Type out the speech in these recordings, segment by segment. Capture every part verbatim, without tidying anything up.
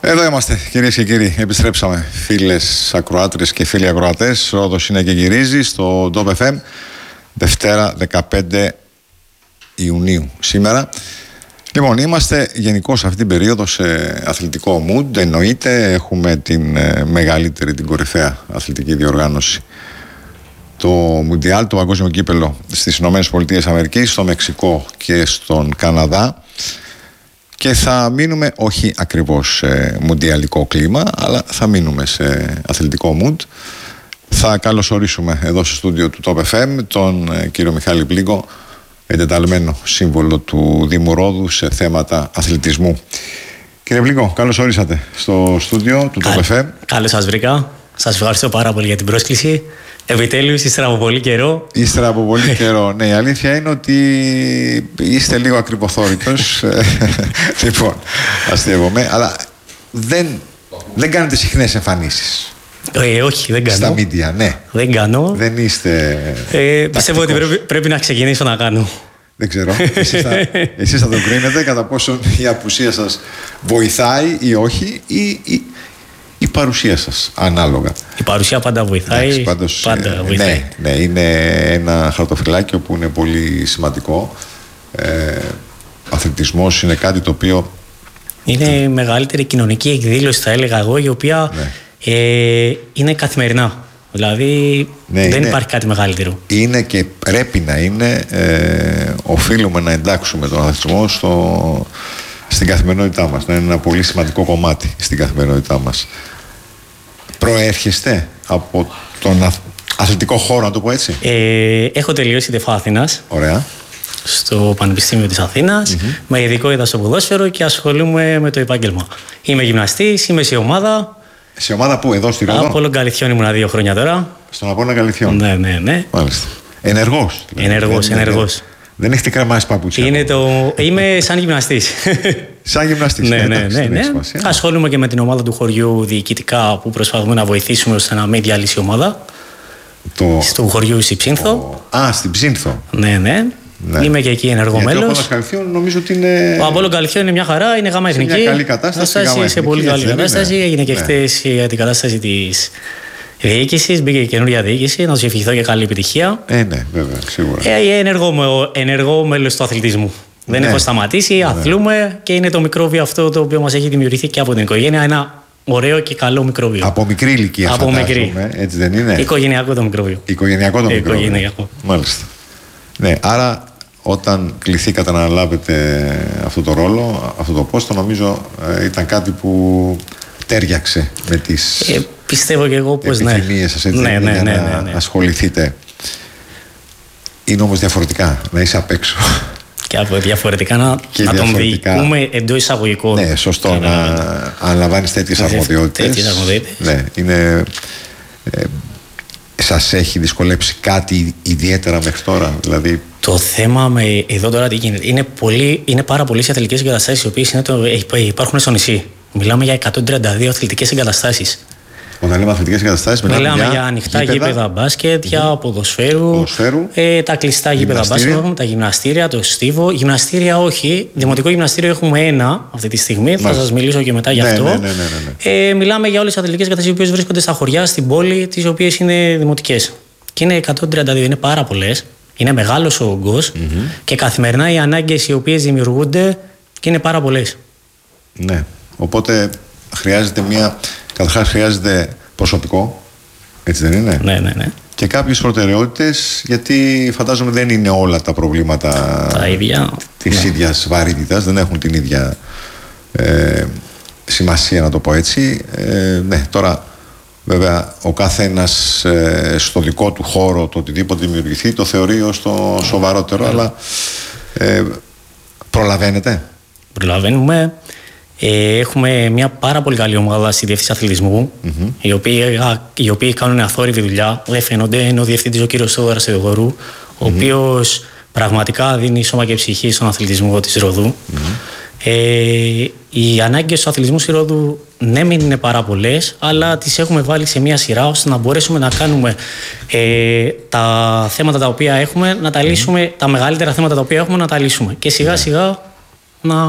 Εδώ είμαστε, κυρίες και κύριοι. Επιστρέψαμε, φίλες ακροάτριες και φίλοι ακροατές. Ρόδος είναι και γυρίζει στο Top εφ εμ, Δευτέρα δεκαπέντε Ιουνίου σήμερα. Λοιπόν, είμαστε γενικώς αυτή την περίοδο σε αθλητικό mood. Εννοείται, έχουμε την ε, μεγαλύτερη, την κορυφαία αθλητική διοργάνωση, το Μουντιάλ, το παγκόσμιο κύπελο στις Ηνωμένες Πολιτείες Αμερικής, στο Μεξικό και στον Καναδά. Και θα μείνουμε όχι ακριβώς σε μουντιαλικό κλίμα, αλλά θα μείνουμε σε αθλητικό mood. Θα καλωσορίσουμε εδώ στο στούντιο του Top εφ εμ τον ε, κύριο Μιχάλη Πλίγκο, εντεταλμένο σύμβολο του Δήμου Ρόδου σε θέματα αθλητισμού. Κύριε Πλίγκο, καλώς ορίσατε στο στούντιο του Top εφ εμ. Καλώς σας βρήκα. Σας ευχαριστώ πάρα πολύ για την πρόσκληση. Επιτέλους, ύστερα από πολύ καιρό. Ύστερα από πολύ καιρό. Ναι, η αλήθεια είναι ότι είστε λίγο ακριβοθόρητος. Λοιπόν, αστείευομαι, αλλά δεν, δεν κάνετε συχνές εμφανίσεις. Ε, όχι, δεν κάνω. Στα μίντια, ναι. Δεν κάνω. Δεν είστε. Ε, πιστεύω ότι πρέπει, πρέπει να ξεκινήσω να κάνω. Δεν ξέρω. Εσείς θα, εσείς θα το κρίνετε κατά πόσο η απουσία σας βοηθάει ή όχι, ή, ή η παρουσία σας, ανάλογα. Η παρουσία πάντα βοηθάει. Εντάξει, πάντως, πάντα βοηθάει. Ναι, ναι, είναι ένα χαρτοφυλάκιο που είναι πολύ σημαντικό. Ε, αθλητισμός είναι κάτι το οποίο... Είναι η μεγαλύτερη κοινωνική εκδήλωση, θα έλεγα εγώ, η οποία ναι. ε, είναι καθημερινά. Δηλαδή ναι, δεν είναι, υπάρχει κάτι μεγαλύτερο. Είναι και πρέπει να είναι, ε, οφείλουμε να εντάξουμε τον αθλητισμό στο... στην καθημερινότητά μας. Είναι ένα πολύ σημαντικό κομμάτι στην καθημερινότητά μας. Προέρχεστε από τον αθ... αθλητικό χώρο, να το πω έτσι. Ε, έχω τελειώσει ΤΕΦ Αθήνας. Ωραία. Στο Πανεπιστήμιο της Αθήνας, mm-hmm. με ειδικότητα στο ποδόσφαιρο και ασχολούμαι με το επάγγελμα. Είμαι γυμναστής, είμαι σε ομάδα. Σε ομάδα πού, εδώ στη Ρόδο? Απόλλων Καλυθιών ήμουνα δύο χρόνια τώρα. Στον Απόλλων Καλυθιών. Ναι, ναι, ναι. Μάλιστα. Ενεργός. Ενεργός, δεν, ενεργός. Δεν έχετε κρεμάσει παπούτσια. Είναι το... Είμαι σαν γυμναστής. Σαν γυμναστής. Ναι, ναι, ναι, ναι. Ασχολούμαι και με την ομάδα του χωριού διοικητικά που προσπαθούμε να βοηθήσουμε ώστε να μην διαλύσει η ομάδα. Το... Στο χωριού στη Ψήνθο. Το... Α, στην Ψήνθο. Ναι, ναι. Ναι. Είμαι και εκεί ενεργό μέλος. Ο Απόλλων Καλυθιών νομίζω ότι είναι. Ο Απόλλων Καλυθιών είναι μια χαρά, είναι γάμα εθνική. Σε μια καλή κατάσταση. κατάσταση γάμα σε πολύ καλή κατάσταση. Είναι. Έγινε και ναι. χτες η αντικατάσταση της διοίκησης. Μπήκε και καινούργια διοίκηση. Να του ευχηθώ και καλή επιτυχία. Ε, ναι, βέβαια, σίγουρα. Ε, ενεργό, ενεργό μέλος του αθλητισμού. Δεν ναι. έχω σταματήσει, ναι. αθλούμε και είναι το μικρόβιο αυτό το οποίο μας έχει δημιουργηθεί και από την οικογένεια. Ένα ωραίο και καλό μικρόβιο. Από μικρή ηλικία, από μικρή. Έτσι δεν είναι? Οικογενειακό το μικρόβιο. Οικογενειακό το μικρόβιο. Οικογενειακό. Μάλιστα. Ναι, άρα όταν κληθήκατε να αναλάβετε αυτό το ρόλο, αυτό το πόστο, νομίζω ε, ήταν κάτι που τέριαξε με τις ε, πιστεύω και εγώ πως επιθυμίες ναι. σας, έτσι, ναι, ναι, για ναι, να ναι, ναι. ασχοληθείτε. Είναι όμως διαφορετικά να είσαι απ' έξω. Και από διαφορετικά να, και να διαφορετικά... τον διοικούμε εντός εισαγωγικών. Ναι, σωστό, να, να αναλαμβάνεις τέτοιες αρμοδιότητες. Τέτοιες αρμοδιότητες. Ναι, είναι... Ε, σας έχει δυσκολέψει κάτι ιδιαίτερα μέχρι τώρα, δηλαδή? Το θέμα με εδώ τώρα τι γίνεται. Είναι, πολύ, είναι πάρα πολλές αθλητικές εγκαταστάσεις οι οποίες είναι το, υπάρχουν στο νησί. Μιλάμε για εκατόν τριάντα δύο αθλητικές εγκαταστάσεις. Όταν λέμε αθλητικές εγκαταστάσεις, μιλάμε, μιλάμε για, για ανοιχτά γήπεδα, γήπεδα μπάσκετ, για mm-hmm. ποδοσφαίρου, ποδοσφαίρου ε, τα κλειστά γήπεδα μπάσκετ, τα γυμναστήρια, το στίβο. Γυμναστήρια όχι. Δημοτικό γυμναστήριο έχουμε ένα αυτή τη στιγμή. Μάλιστα. Θα σας μιλήσω και μετά γι' αυτό. Ναι, ναι, ναι, ναι, ναι. Ε, μιλάμε για όλες τις αθλητικές εγκαταστάσεις οι οποίες βρίσκονται στα χωριά, στην πόλη, τις οποίες είναι δημοτικές. Και είναι εκατόν τριάντα δύο, είναι πάρα πολλές. Είναι μεγάλος ο όγκος mm-hmm. και καθημερινά οι ανάγκες οι οποίες δημιουργούνται και είναι πάρα πολλές. Ναι. Οπότε χρειάζεται μια. Καταρχάς χρειάζεται προσωπικό. Έτσι δεν είναι? Ναι, ναι, ναι. Και κάποιες προτεραιότητες, γιατί φαντάζομαι δεν είναι όλα τα προβλήματα τα ίδια. Της ναι. ίδιας βαρύτητας, δεν έχουν την ίδια ε, σημασία, να το πω έτσι. Ε, ναι, τώρα. Βέβαια, ο καθένας ε, στο δικό του χώρο, το οτιδήποτε δημιουργηθεί, το θεωρεί ως το σοβαρότερο, yeah. αλλά ε, προλαβαίνετε. Προλαβαίνουμε. Ε, έχουμε μια πάρα πολύ καλή ομάδα στη Διεύθυνση Αθλητισμού, mm-hmm. οι, οποίοι, οι οποίοι κάνουν αθόρυβη δουλειά. Δεν φαίνονται. Είναι ο διευθυντής ο κύριος Θεόδωρας Θεοδωρού, mm-hmm. ο οποίος πραγματικά δίνει σώμα και ψυχή στον αθλητισμό της Ροδού. Mm-hmm. Ε, οι ανάγκες του αθλητισμού στη Ρόδου ναι μην είναι πάρα πολλές, αλλά τις έχουμε βάλει σε μια σειρά ώστε να μπορέσουμε να κάνουμε ε, τα θέματα τα οποία έχουμε, να τα λύσουμε, mm. τα μεγαλύτερα θέματα τα οποία έχουμε να τα λύσουμε και σιγά σιγά να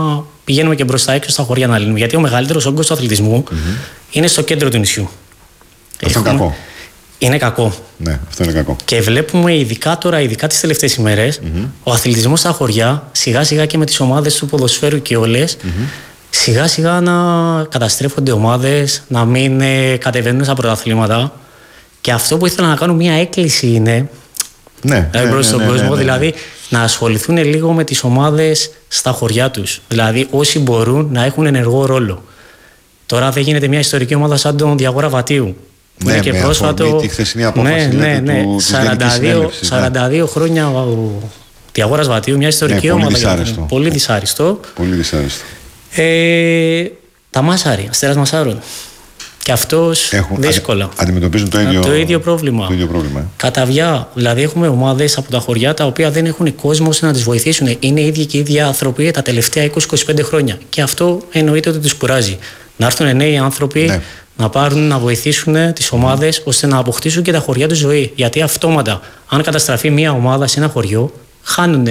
πηγαίνουμε και μπροστά έξω στα χωριά να λύνουμε. Γιατί ο μεγαλύτερος όγκος του αθλητισμού mm-hmm. είναι στο κέντρο του νησιού. Αυτό είναι κακό. Είναι κακό. Ναι, αυτό είναι κακό. Και βλέπουμε ειδικά τώρα, ειδικά τις τελευταίες ημέρες, mm-hmm. ο αθλητισμός στα χωριά, σιγά σιγά και με τις ομάδες του ποδοσφαίρου και όλες, mm-hmm. σιγά σιγά να καταστρέφονται ομάδες, να μην ε, κατεβαίνουν στα πρωταθλήματα. Και αυτό που ήθελα να κάνω μια έκκληση είναι. Ναι, δηλαδή, ναι, προς ναι, τον ναι, κόσμο, ναι, ναι. δηλαδή να ασχοληθούν λίγο με τις ομάδες στα χωριά τους. Δηλαδή, όσοι μπορούν να έχουν ενεργό ρόλο. Τώρα δεν γίνεται μια ιστορική ομάδα σαν τον Διαγόρα Βατίου. Που ναι, είναι και με πρόσφατο. Τη χθεσινή απόφαση, ναι, ναι, ναι. Του, σαράντα δύο, σαράντα δύο ναι. χρόνια ο Διαγόρας Βατίου, μια ιστορική ναι, ομάδα. Πολύ δυσάρεστο. Πολύ δυσάρεστο. Πολύ δυσάρεστο. Ε, τα Μάσαρη, Αστέρας Μασάρων. Και αυτός Έχουν, δύσκολα. Αντι, αντιμετωπίζουν το ίδιο, το ίδιο πρόβλημα. Το ίδιο πρόβλημα. Καταβιά. Δηλαδή, έχουμε ομάδες από τα χωριά τα οποία δεν έχουν κόσμο ώστε να τις βοηθήσουν. Είναι οι ίδιοι και οι ίδιοι άνθρωποι τα τελευταία είκοσι με είκοσι πέντε χρόνια. Και αυτό εννοείται ότι τους κουράζει. Να έρθουν νέοι άνθρωποι ναι. να πάρουν, να βοηθήσουν τις ομάδες ώστε να αποκτήσουν και τα χωριά τους ζωή. Γιατί αυτόματα, αν καταστραφεί μια ομάδα σε ένα χωριό, χάνουν.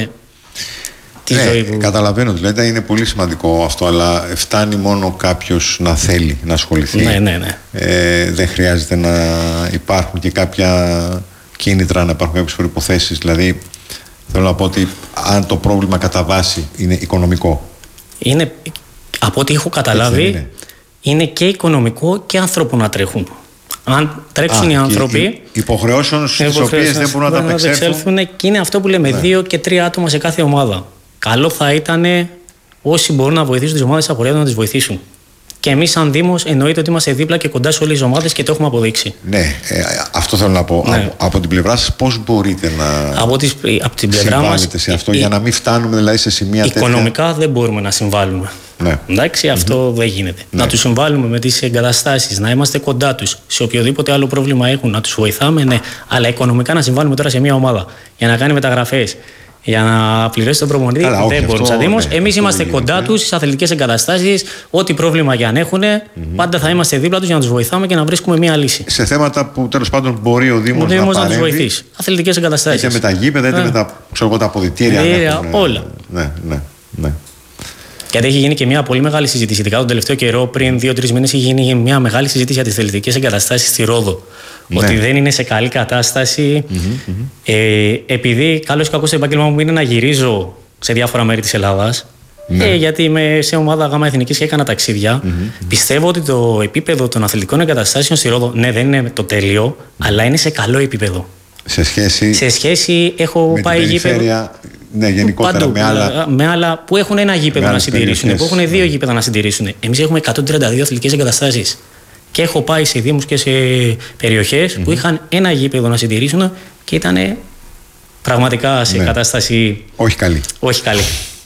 Ναι, που... καταλαβαίνω ότι λέτε, είναι πολύ σημαντικό αυτό, αλλά φτάνει μόνο κάποιος να θέλει να ασχοληθεί. Ναι, ναι, ναι. Ε, δεν χρειάζεται να υπάρχουν και κάποια κίνητρα, να υπάρχουν κάποιες προϋποθέσεις. Δηλαδή, θέλω να πω ότι αν το πρόβλημα κατά βάση είναι οικονομικό. Είναι, από ό,τι έχω καταλάβει, είναι. είναι και οικονομικό και άνθρωπο να τρέχουν. Αν τρέξουν Α, οι άνθρωποι. Υποχρεώσεων στις οποίες δεν μπορούν να τα απεξέλθουν. Και είναι αυτό που λέμε, ναι. δύο και τρία άτομα σε κάθε ομάδα. Καλό θα ήταν όσοι μπορούν να βοηθήσουν τις ομάδες στα χωριά να τις βοηθήσουν. Και εμείς, σαν Δήμος, εννοείται ότι είμαστε δίπλα και κοντά σε όλες τις ομάδες και το έχουμε αποδείξει. Ναι, ε, αυτό θέλω να πω. Ναι. Από, από την πλευρά σας, πώς μπορείτε να από τις, από την πλευρά μας, σε αυτό, η, για να μην φτάνουμε δηλαδή σε σημεία οικονομικά τέτοια... δεν μπορούμε να συμβάλλουμε. Ναι. Εντάξει, αυτό mm-hmm. δεν γίνεται. Ναι. Να τους συμβάλλουμε με τις εγκαταστάσεις, να είμαστε κοντά τους, σε οποιοδήποτε άλλο πρόβλημα έχουν, να τους βοηθάμε, ναι. Αλλά οικονομικά να συμβάλλουμε τώρα σε μια ομάδα για να κάνει μεταγραφές, για να πληρώσει τον προπονητή, δεν μπορούν σαν Δήμος. Ναι, εμείς είμαστε κοντά τους στις αθλητικές εγκαταστάσεις. Ό,τι πρόβλημα και αν έχουν, mm-hmm. πάντα θα είμαστε δίπλα τους για να τους βοηθάμε και να βρίσκουμε μια λύση. Σε θέματα που τέλος πάντων μπορεί ο Δήμος, ο Δήμος να, να τους βοηθήσει. Αθλητικές εγκαταστάσεις. Είτε με τα γήπεδα, είτε με τα, ξέρω, τα αποδυτήρια. Έχουν, όλα. Ναι, ναι, ναι. Γιατί έχει γίνει και μια πολύ μεγάλη συζήτηση. Ειδικά τον τελευταίο καιρό, πριν δύο-τρεις μήνες, έχει γίνει μια μεγάλη συζήτηση για τις αθλητικές εγκαταστάσεις στη Ρόδο. Ναι. Ότι δεν είναι σε καλή κατάσταση. Mm-hmm, mm-hmm. Ε, επειδή καλώς ή κακώς το επάγγελμά μου είναι να γυρίζω σε διάφορα μέρη της Ελλάδας. Ναι. Ε, γιατί είμαι σε ομάδα γάμα εθνικής και έκανα ταξίδια. Mm-hmm. Πιστεύω ότι το επίπεδο των αθλητικών εγκαταστάσεων στη Ρόδο, ναι, δεν είναι το τέλειο, mm-hmm. αλλά είναι σε καλό επίπεδο. Σε σχέση, σε σχέση έχω με πάει την περιφέρεια, ναι, γενικότερα παντού, με άλλα... με άλλα που έχουν ένα γήπεδο να συντηρήσουν, που έχουν δύο ναι. γήπεδα να συντηρήσουν. Εμείς έχουμε εκατόν τριάντα δύο αθλητικές εγκαταστάσεις. Και έχω πάει σε δήμους και σε περιοχές mm-hmm. που είχαν ένα γήπεδο να συντηρήσουν και ήταν πραγματικά σε ναι. κατάσταση. Όχι καλή. Όχι καλή.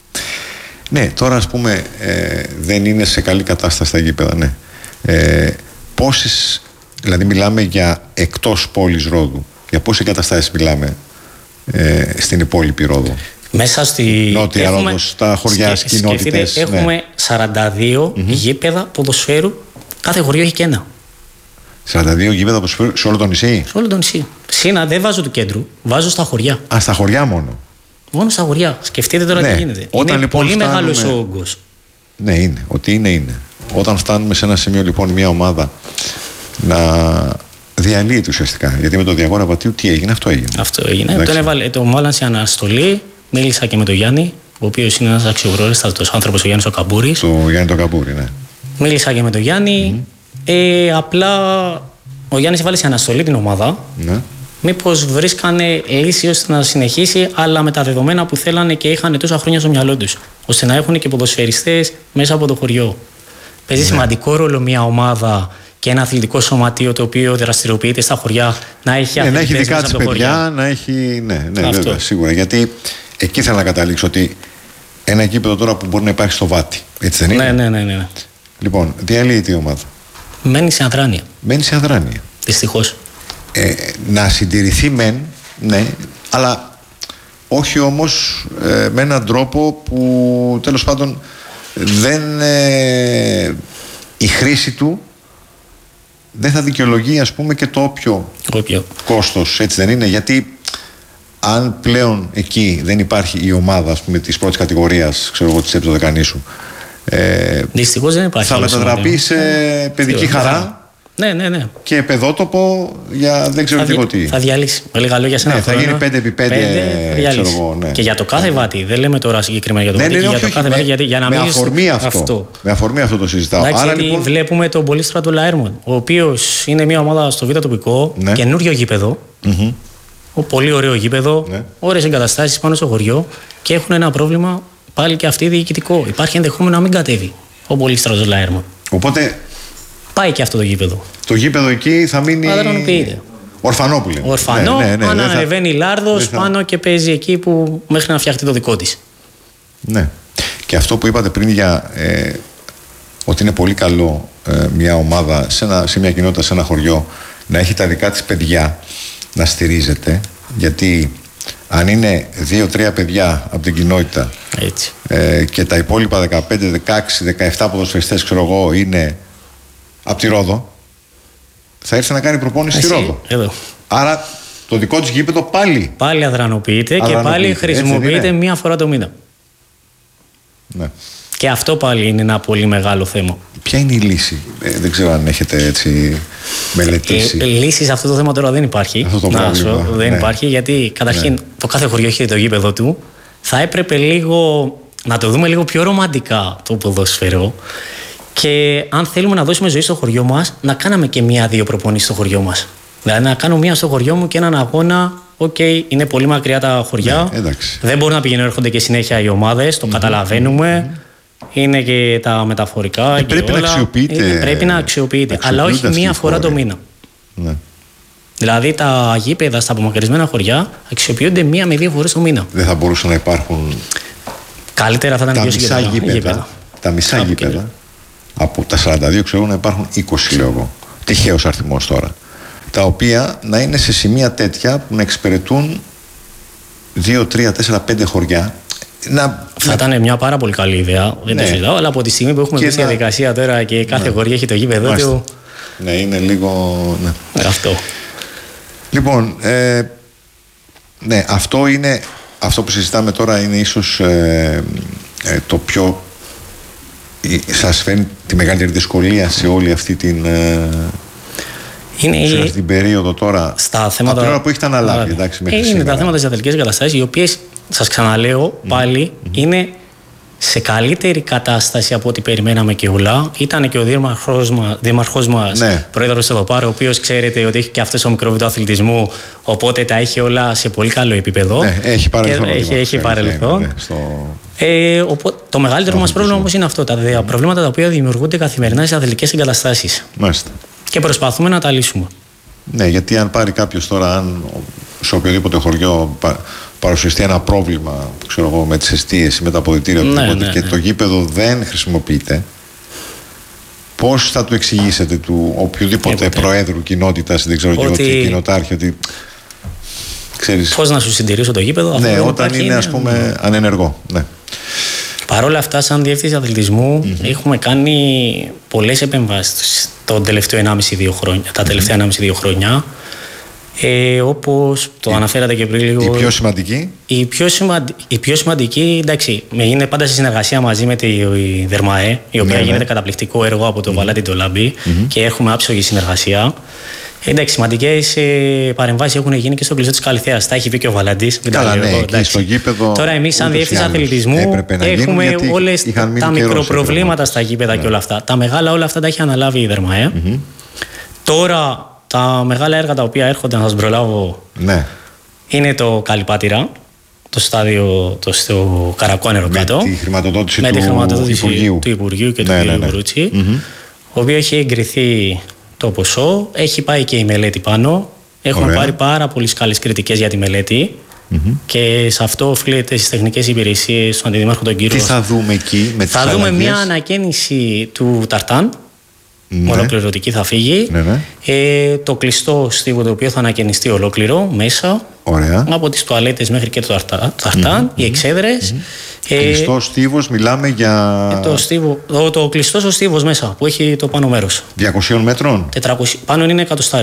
Ναι, τώρα ας πούμε ε, δεν είναι σε καλή κατάσταση τα γήπεδα. Ναι. Ε, πόσες, δηλαδή μιλάμε για εκτός πόλης Ρόδου. Για πόσες εγκαταστάσεις μιλάμε ε, στην υπόλοιπη Ρόδο. Μέσα στη Νότια έχουμε... Ρόδο, στα χωριά, στις κοινότητες. Έχουμε ναι. σαράντα δύο mm-hmm. γήπεδα ποδοσφαίρου. Κάθε χωριό έχει και ένα. σαράντα δύο γήπεδα ποδοσφαίρου σε όλο το νησί. Σε όλο το νησί. Σύνα δεν βάζω του κέντρου, βάζω στα χωριά. Α, στα χωριά μόνο. Μόνο στα χωριά. Σκεφτείτε τώρα ναι. τι γίνεται. Όταν, είναι λοιπόν, πολύ φτάνουμε... μεγάλος ο όγκος. Ναι, είναι. Ότι είναι, είναι. Όταν φτάνουμε σε ένα σημείο λοιπόν μια ομάδα να διαλύεται ουσιαστικά. Γιατί με τον Διαγόρα Βατίου τι έγινε, αυτό έγινε. Αυτό έγινε. Τον έβαλε, τον βάλαν σε αναστολή. Μίλησα και με τον Γιάννη, ο οποίος είναι ένας αξιογνώριστος άνθρωπος, ο Γιάννης ο Καμπούρης. Το Γιάννη το Καμπούρη, ναι. Μίλησα και με τον Γιάννη. Mm-hmm. Ε, απλά ο Γιάννης έβαλε σε αναστολή την ομάδα. Ναι. Μήπως βρίσκανε λύση ώστε να συνεχίσει, αλλά με τα δεδομένα που θέλανε και είχαν τόσα χρόνια στο μυαλό τους, ώστε να έχουν και ποδοσφαιριστές μέσα από το χωριό. Παίζει ναι. σημαντικό ρόλο μια ομάδα και ένα αθλητικό σωματείο το οποίο δραστηριοποιείται στα χωριά να έχει ναι, να έχει δικά της παιδιά, να έχει. Ναι, ναι, βέβαια, σίγουρα. Γιατί εκεί θέλω να καταλήξω ότι ένα γήπεδο τώρα που μπορεί να υπάρχει στο Βάτι. Έτσι δεν είναι. Ναι, ναι, ναι, ναι. Λοιπόν, διαλύεται η ομάδα. Μένει σε αδράνεια. Μένει σε αδράνεια. Δυστυχώς. Ε, να συντηρηθεί μεν, ναι, αλλά όχι όμως ε, με έναν τρόπο που τέλος πάντων δεν, ε, η χρήση του δεν θα δικαιολογεί ας πούμε και το όποιο, όποιο κόστος, έτσι δεν είναι, γιατί αν πλέον εκεί δεν υπάρχει η ομάδα ας πούμε της πρώτης κατηγορίας, ξέρω εγώ, της Έψο Δεκανήσου, Ε, Δυστυχώς δεν υπάρχει. Θα μετατραπεί σε παιδική χαρά. Ναι, ναι, ναι. Και παιδότοπο για δεν ξέρω θα τι εγώ τι. Θα διαλύσει. Με λίγα λόγια σε ένα ναι, χρόνο. Θα γίνει πέντε επί πέντε. Ξέρω εγώ, ναι. Και για το κάθε βάτι. Δεν λέμε τώρα συγκεκριμένα για το ναι, βάτι. Ναι, ναι, για όχι, το όχι, κάθε με, βάτι. Γιατί, για να με, μην αφορμή αυτό, αυτό. με αφορμή αυτό το συζητάω. Εντάξει, Άρα, γιατί λοιπόν... βλέπουμε τον Πολύστρατο Λαέρμον, ο οποίος είναι μια ομάδα στο Β' τοπικό, ναι. καινούριο γήπεδο. Mm-hmm. Πολύ ωραίο γήπεδο, ναι. Ωραίες εγκαταστάσεις πάνω στο χωριό και έχουν ένα πρόβλημα πάλι και αυτοί διοικητικό. Υπάρχει ενδεχόμενο να μην κατέβει ο Πολύστρατος Λαέρμον. Οπότε. Πάει και αυτό το γήπεδο. Το γήπεδο εκεί θα μείνει. Αδρανοποιείται. Ορφανό που λέμε. Ορφανό, ναι, ναι, ναι, αν ανεβαίνει θα... Λάρδος θα... πάνω και παίζει εκεί που μέχρι να φτιάχτεί το δικό της. Ναι. Και αυτό που είπατε πριν για ε, ότι είναι πολύ καλό ε, μια ομάδα σε, ένα, σε μια κοινότητα, σε ένα χωριό να έχει τα δικά της παιδιά να στηρίζεται, γιατί αν είναι δύο-τρία παιδιά από την κοινότητα Έτσι. Ε, και τα υπόλοιπα δεκαπέντε, δεκαέξι, δεκαεπτά ποδοσφαιριστές ξέρω εγώ είναι από τη Ρόδο, θα έρθει να κάνει προπόνηση Εσύ, στη Ρόδο. Εδώ. Άρα το δικό της γήπεδο πάλι πάλι αδρανοποιείται, αδρανοποιείται και πάλι χρησιμοποιείται μία φορά το μήνα. Ναι. Και αυτό πάλι είναι ένα πολύ μεγάλο θέμα. Ποια είναι η λύση, ε, δεν ξέρω αν έχετε έτσι μελετήσει. Ε, λύση σε αυτό το θέμα τώρα δεν υπάρχει. Αυτό το να σου, δεν ναι. υπάρχει, γιατί καταρχήν ναι. το κάθε χωριό έχει το γήπεδο του. Θα έπρεπε λίγο να το δούμε λίγο πιο ρομαντικά το ποδόσφαιρο. Και αν θέλουμε να δώσουμε ζωή στο χωριό μας, να κάναμε και μία-δύο προπονήσεις στο χωριό μας. Δηλαδή να κάνω μία στο χωριό μου και έναν αγώνα. Οκ, okay, είναι πολύ μακριά τα χωριά. Ναι, δεν μπορούν να πηγαίνουν, έρχονται και συνέχεια οι ομάδες, το mm-hmm. καταλαβαίνουμε. Mm-hmm. Είναι και τα μεταφορικά. Ε, και πρέπει, όλα. Να αξιοποιείται, είναι, πρέπει να αξιοποιείται. Αλλά όχι μία φορά το μήνα. Ναι. Δηλαδή τα γήπεδα στα απομακρυσμένα χωριά αξιοποιούνται μία με δύο φορές το μήνα. Δεν θα μπορούσαν να υπάρχουν. Καλύτερα θα ήταν τα πιο μισά συγκεκριμένα γήπεδα. γήπεδα. Τα μισά Ά, γήπεδα. Και... Από τα σαράντα δύο ξέρω να υπάρχουν είκοσι λέω εγώ. Τυχαίος αριθμός τώρα. Τα οποία να είναι σε σημεία τέτοια που να εξυπηρετούν δύο, τρία, τέσσερα, πέντε χωριά. Να... Θα ήταν μια πάρα πολύ καλή ιδέα. Δεν ναι. το συζητάω, αλλά από τη στιγμή που έχουμε μπει στη διαδικασία τώρα και κάθε ναι. χωριά έχει το γήπεδο του. Ναι, είναι λίγο. Ναι. Αυτό. Λοιπόν, ε, ναι, αυτό είναι. Αυτό που συζητάμε τώρα είναι ίσως ε, ε, το πιο. Σας φέρνει τη μεγαλύτερη δυσκολία σε όλη αυτή την. Ε, είναι σε αυτή την περίοδο τώρα. Στα θέματα. Από την ώρα που έχετε αναλάβει, εντάξει, μέχρι είναι σήμερα. τα θέματα της ατελικές εγκαταστάσεις, οι οποίες, σας ξαναλέω πάλι, mm. είναι σε καλύτερη κατάσταση από ό,τι περιμέναμε και όλα. Ήταν και ο δήμαρχός μας, δήμαρχός μας ναι. πρόεδρος εδώ πάρω, ο οποίος ξέρετε ότι έχει και αυτός ο μικρόβιο του αθλητισμού, οπότε τα έχει όλα σε πολύ καλό επίπεδο. Ναι, έχει παρελθόν. Έχει, έχει παρελθόν. Ναι, ναι, στο... ε, οπότε, το μεγαλύτερο μας πρόβλημα όμως είναι αυτό, τα προβλήματα τα οποία δημιουργούνται καθημερινά στις αθλητικές εγκαταστάσεις. Μάλιστα. Και προσπαθούμε να τα λύσουμε. Ναι, γιατί αν πάρει κάποιος τώρα, αν σε οποιοδήποτε χωριό παρουσιαστεί ένα πρόβλημα, ξέρω εγώ, με τις εστίες ή με τα αποδυτήρια ναι, ναι, ναι. και το γήπεδο δεν χρησιμοποιείται, πώς θα του εξηγήσετε του οποιοδήποτε Έποτε. προέδρου κοινότητας, δεν ξέρω ότι... και κοινοτάρχη, ότι ξέρεις... Πώς να σου συντηρήσω το γήπεδο, ναι, αυτό όταν υπάρχει, είναι, ας πούμε, ναι. ανενεργό. Ναι. Παρ' όλα αυτά, σαν διεύθυνση αθλητισμού, mm-hmm. έχουμε κάνει πολλές επεμβάσεις το τελευταίο ενάμιση δύο χρόνια, τα τελευταία mm-hmm. ενάμιση δύο χρόνια. Ε, όπως το η, αναφέρατε και πριν λίγο. Η πιο σημαντική. Η πιο, σημαντι... η πιο σημαντική, εντάξει, είναι πάντα σε συνεργασία μαζί με τη ΔΕΡΜΑΕ, η οποία ναι, γίνεται ναι. καταπληκτικό έργο από το mm-hmm. Βαλάτι το Λάμπι mm-hmm. και έχουμε άψογη συνεργασία. Εντάξει, σημαντικές ε, παρεμβάσεις έχουν γίνει και στο κλειστό της Καλυθέας. Τα έχει πει και ο Βαλαντής. Καλά, ναι, εκεί στο γήπεδο. Τώρα, εμείς, σαν διεύθυνση αθλητισμού, έχουμε όλες τα μικροπροβλήματα στα γήπεδα ναι. και όλα αυτά. Τα μεγάλα όλα αυτά τα έχει αναλάβει η ΔΕΡΜΑΕ. Mm-hmm. Τώρα, τα μεγάλα έργα τα οποία έρχονται, να σας προλάβω, ναι. είναι το Καλυπάτηρα, το στάδιο το στο Καρακόνερο κάτω. Με τη χρηματοδότηση, με του, τη χρηματοδότηση Υπουργείου. του Υπουργείου και ναι, του ναι, κ. ναι. Βρούτσι, mm-hmm. ο οποίος έχει εγκριθεί το ποσό, έχει πάει και η μελέτη πάνω. Έχουμε Ωραία. πάρει πάρα πολύ καλές κριτικές για τη μελέτη mm-hmm. και σε αυτό οφείλεται στις τεχνικές υπηρεσίες, στον Αντιδήμαρχο τον κύριο. Τι θα δούμε εκεί με τις Θα αλλαγές? δούμε μια ανακαίνιση του Ταρτάν. Ναι. Ολοκληρωτική θα φύγει. Ναι, ναι. Ε, το κλειστό στίβο το οποίο θα ανακαινιστεί ολόκληρο μέσα. Ωραία. Από τις τουαλέτες μέχρι και το Ταρτάν, mm-hmm. οι εξέδρες. Mm-hmm. Ε, κλειστό στίβος, μιλάμε για. Ε, το, στίβο, το, το κλειστό ο στίβος μέσα που έχει το πάνω μέρος. διακοσίων μέτρων. τετρακόσια, πάνω είναι εκατοστάρις.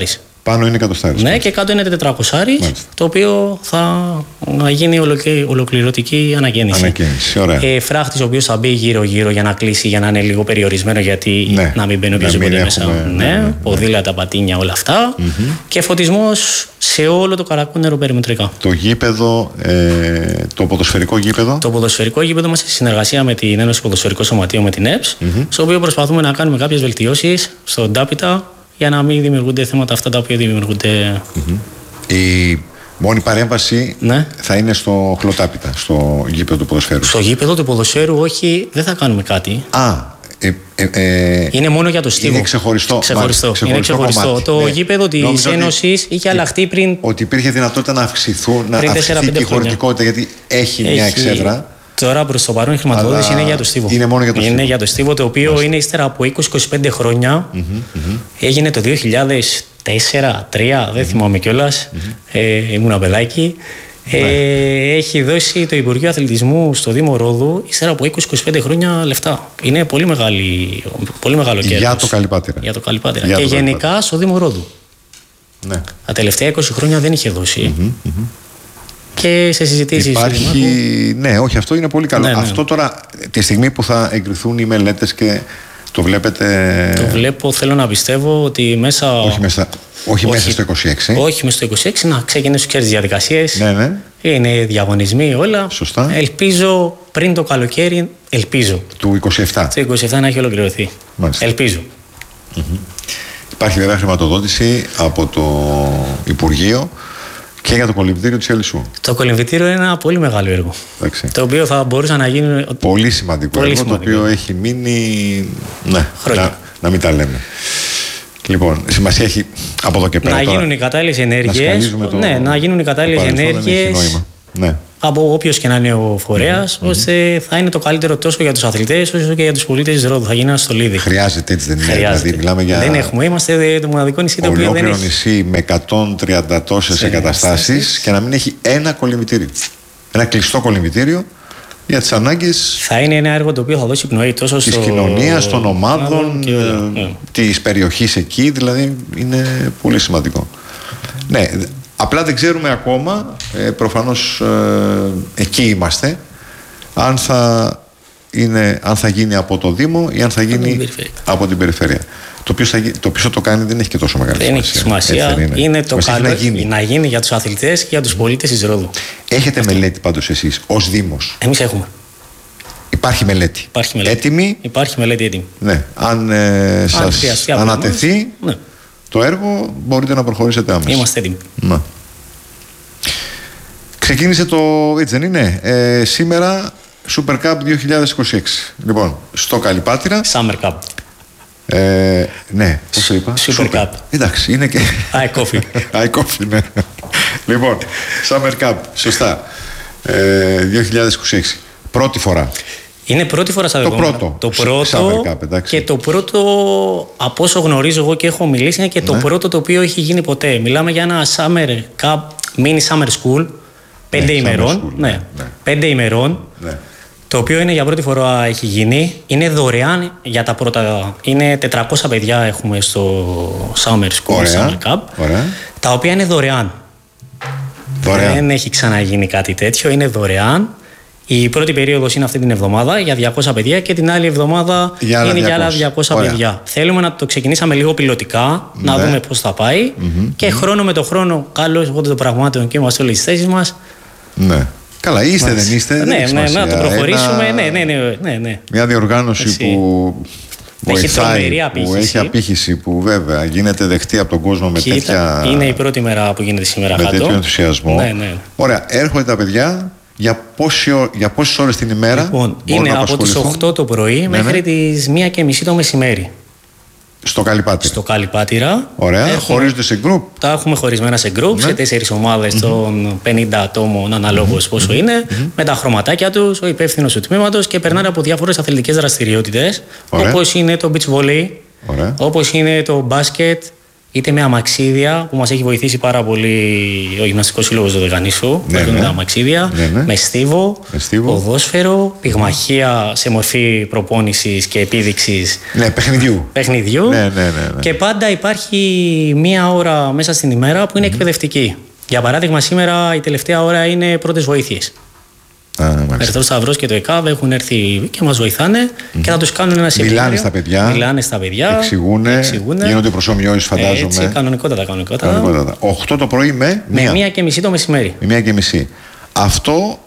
Πάνω είναι εκατοστάρις. Ναι, και κάτω είναι τετρακόσάρις, το οποίο θα γίνει ολοκληρωτική ανακαίνιση. Ανακαίνιση, ωραία. Ε, φράχτης ο οποίος θα μπει γύρω-γύρω για να κλείσει, για να είναι λίγο περιορισμένο, γιατί ναι. να μην μπαίνει οποιοδήποτε μέσα. Έχουμε, ναι, ναι, ναι, ποδήλατα, πατίνια, όλα αυτά. Mm-hmm. Και φωτισμός σε όλο το καρακούνερο περιμετρικά. Το γήπεδο, ε, το ποδοσφαιρικό γήπεδο. Το ποδοσφαιρικό γήπεδο μας σε συνεργασία με την Ένωση Ποδοσφαιρικών Σωματείων, με την ΕΠΣ, mm-hmm. στο οποίο προσπαθούμε να κάνουμε κάποιες βελτιώσεις στον τάπητα για να μην δημιουργούνται θέματα αυτά τα οποία δημιουργούνται. Mm-hmm. Η μόνη παρέμβαση ναι. θα είναι στο χλωτάπητα, στο γήπεδο του ποδοσφαίρου. Στο γήπεδο του ποδοσφαίρου, όχι, δεν θα κάνουμε κάτι. Α, ε, ε, ε, είναι μόνο για το στίβο. Είναι ξεχωριστό. Ξεχωριστό. Μάλιστα, είναι ξεχωριστό. κομμάτι. Το ναι. γήπεδο της Ένωσης είχε αλλάχθει πριν. Ότι υπήρχε δυνατότητα να αυξηθούν, να αυξηθεί και η χωρητικότητα, γιατί έχει, έχει μια εξέδρα. Τώρα προς το παρόν η χρηματοδότηση είναι για το στίβο. Είναι μόνο για το είναι στίβο. για το στίβο, το οποίο Μάλιστα. είναι ύστερα από είκοσι με είκοσι πέντε χρόνια. Mm-hmm, mm-hmm. Έγινε το δύο χιλιάδες τέσσερα δύο χιλιάδες τρία, δεν mm-hmm. θυμάμαι κιόλας. Mm-hmm. Ε, ήμουνα παιδάκι. Ε, mm-hmm. Έχει δώσει το Υπουργείο Αθλητισμού στο Δήμο Ρόδου ύστερα από είκοσι με είκοσι πέντε χρόνια λεφτά. Είναι πολύ, μεγάλη, πολύ μεγάλο κέρδος. Για το Καλυπάτηρα. Για το Καλυπάτηρα. Για και το γενικά Καλυπάτηρα. στο Δήμο Ρόδου. Ναι. Τα τελευταία είκοσι χρόνια δεν είχε δώσει. Mm-hmm, mm-hmm. Και σε συζητήσεις. Υπάρχει. Ναι, όχι, αυτό είναι πολύ καλό. Ναι, ναι. Αυτό τώρα, τη στιγμή που θα εγκριθούν οι μελέτες και το βλέπετε. Το βλέπω, θέλω να πιστεύω ότι μέσα. Όχι μέσα, όχι όχι, μέσα στο είκοσι έξι. Όχι μέσα στο είκοσι έξι, να ξεκινήσουν και τις διαδικασίες. Ναι, ναι. Είναι διαγωνισμοί όλα. Σωστά. Ελπίζω πριν το καλοκαίρι, ελπίζω. Του είκοσι επτά. Το είκοσι επτά να έχει ολοκληρωθεί. Μάλιστα. Ελπίζω. Mm-hmm. Υπάρχει βέβαια χρηματοδότηση από το Υπουργείο. Και για το κολυμβητήριο της Ελισσού. Το κολυμβητήριο είναι ένα πολύ μεγάλο έργο. Εντάξει. Το οποίο θα μπορούσε να γίνει. Πολύ σημαντικό πολύ έργο, σημαντικό. Το οποίο έχει μείνει. Ναι, να, να μην τα λέμε. Λοιπόν, σημασία έχει από εδώ και πέρα. Να τώρα, γίνουν οι κατάλληλες ενέργειες. Το, ναι, να γίνουν οι κατάλληλες ενέργειες. Ναι. Από όποιος και να είναι ο φορέας, mm-hmm. ώστε θα είναι το καλύτερο τόσο για τους αθλητές όσο και για τους πολίτες της Ρόδου. Θα γίνει ένα στολίδι. Χρειάζεται, έτσι δεν είναι? Χρειάζεται. Δηλαδή, μιλάμε για. Δεν έχουμε, είμαστε το μοναδικό νησί το οποίο δεν έχει. Ολόκληρο νησί με εκατόν τριάντα τόσες εγκαταστάσεις και να μην έχει ένα κολυμβητήριο. Ένα κλειστό κολυμβητήριο για τις ανάγκες. Θα είναι ένα έργο το οποίο θα δώσει πνοή τόσο της στο... κοινωνίας, των ομάδων, και... ε, της περιοχής εκεί. Δηλαδή είναι πολύ σημαντικό. Ναι. Απλά δεν ξέρουμε ακόμα, ε, προφανώς ε, εκεί είμαστε, αν θα, είναι, αν θα γίνει από το Δήμο ή αν θα γίνει από την, από την περιφέρεια. Το ποιος θα, το ποιος θα το κάνει δεν έχει και τόσο μεγάλη δεν σημασία. Δεν έχει σημασία. Είναι, είναι το καλό να γίνει. να γίνει για τους αθλητές και για τους πολίτες της Ρόδου. Έχετε Αυτό. μελέτη πάντως εσείς ως Δήμος? Εμείς έχουμε. Υπάρχει μελέτη. Υπάρχει μελέτη. Έτοιμη. Υπάρχει μελέτη έτοιμη. Ναι. Αν, ε, αν σας ανατεθεί ναι. το έργο, μπορείτε να προχωρήσετε άμεσα. Είμαστε έτοιμοι. Να. Ξεκίνησε το, έτσι δεν είναι, ε, σήμερα Super Cup δύο χιλιάδες είκοσι έξι. Λοιπόν, στο Καλυπάτηρα. Summer Cup. Ε, ναι, πώς το είπα? Super, Super Cup. Εντάξει, είναι και... I coffee. I coffee, ναι. Λοιπόν, Summer Cup, σωστά. Ε, δύο χιλιάδες είκοσι έξι. Πρώτη φορά. Είναι πρώτη φορά στα το δεδομένα. Πρώτο. Το πρώτο. Cup, και το πρώτο, από όσο γνωρίζω εγώ και έχω μιλήσει, είναι και το ναι. πρώτο το οποίο έχει γίνει ποτέ. Μιλάμε για ένα Summer Cup, mini summer school, πέντε ναι, ημερών. School, ναι. Ναι. Πέντε ημερών. Ναι. Το οποίο είναι για πρώτη φορά έχει γίνει. Είναι δωρεάν για τα πρώτα. Είναι τετρακόσια παιδιά έχουμε στο Summer School, ωραία, Summer Cup. Ωραία. Τα οποία είναι δωρεάν. δωρεάν. Δεν έχει ξαναγίνει κάτι τέτοιο. Είναι δωρεάν. Η πρώτη περίοδος είναι αυτή την εβδομάδα για διακόσια παιδιά και την άλλη εβδομάδα για είναι διακόσια. για άλλα διακόσια Ωραία. παιδιά. Θέλουμε να το ξεκινήσαμε λίγο πιλωτικά, ναι. να δούμε πώς θα πάει mm-hmm. και mm-hmm. χρόνο με το χρόνο, καλώς εγώ των πραγμάτων και είμαστε όλες τις θέσεις μας. Ναι. Καλά, είστε, Μάλιστα. δεν είστε. Ναι, δεν ναι, ναι, να το προχωρήσουμε. Ένα... Ναι, ναι, ναι, ναι, ναι. Μια διοργάνωση Έτσι. που βοηθάει, που έχει απήχηση, που βέβαια γίνεται δεχτή από τον κόσμο με Κοίτα, τέτοια. Είναι η πρώτη μέρα που γίνεται σήμερα με κάτω. τέτοιο ενθουσιασμό. Ναι, ναι. Ωραία, έρχονται τα παιδιά. Για, πόση, για πόσες ώρες την ημέρα? Λοιπόν, είναι από τις οκτώ το πρωί ναι, μέχρι ναι. τις μία και μισή το μεσημέρι. Στο Καλυπάτηρα. Στο Καλυπάτηρα. Ωραία. Έχουμε, χωρίζονται σε γκρουπ. Τα έχουμε χωρισμένα σε γκρουπ, ναι. σε τέσσερις ομάδες mm-hmm. των πενήντα ατόμων αναλόγως mm-hmm. πόσο mm-hmm. είναι, mm-hmm. με τα χρωματάκια τους, ο υπεύθυνος του τμήματος και περνάνε από διάφορες αθλητικές δραστηριότητες, όπως είναι το beach volley, όπως είναι το μπάσκετ, είτε με αμαξίδια που μας έχει βοηθήσει πάρα πολύ ο Γυμναστικός Σύλλογος Δωδεκανήσου, ναι, ναι, ναι. τα αμαξίδια, ναι, ναι. με στίβο, με στίβο, ποδόσφαιρο, πυγμαχία σε μορφή προπόνησης και επίδειξης. Ναι, παιχνιδιού. παιχνιδιού. Ναι, ναι, ναι, ναι. Και πάντα υπάρχει μία ώρα μέσα στην ημέρα που είναι mm-hmm. εκπαιδευτική. Για παράδειγμα, σήμερα η τελευταία ώρα είναι πρώτες βοήθειες. Ο Ερυθρός Σταυρός και το ΕΚΑΒ έχουν έρθει και μας βοηθάνε mm-hmm. και θα τους κάνουν ένα σεμινάριο. Μιλάνε στα παιδιά. Μιλάνε στα παιδιά. Εξηγούνε. εξηγούνε γίνονται προσομοιώσεις, φαντάζομαι. Έτσι, κανονικότατα, κανονικότατα. κανονικότατα. οκτώ το πρωί με μία. Με μία και μισή το μεσημέρι. Με μία και μισή. Αυτό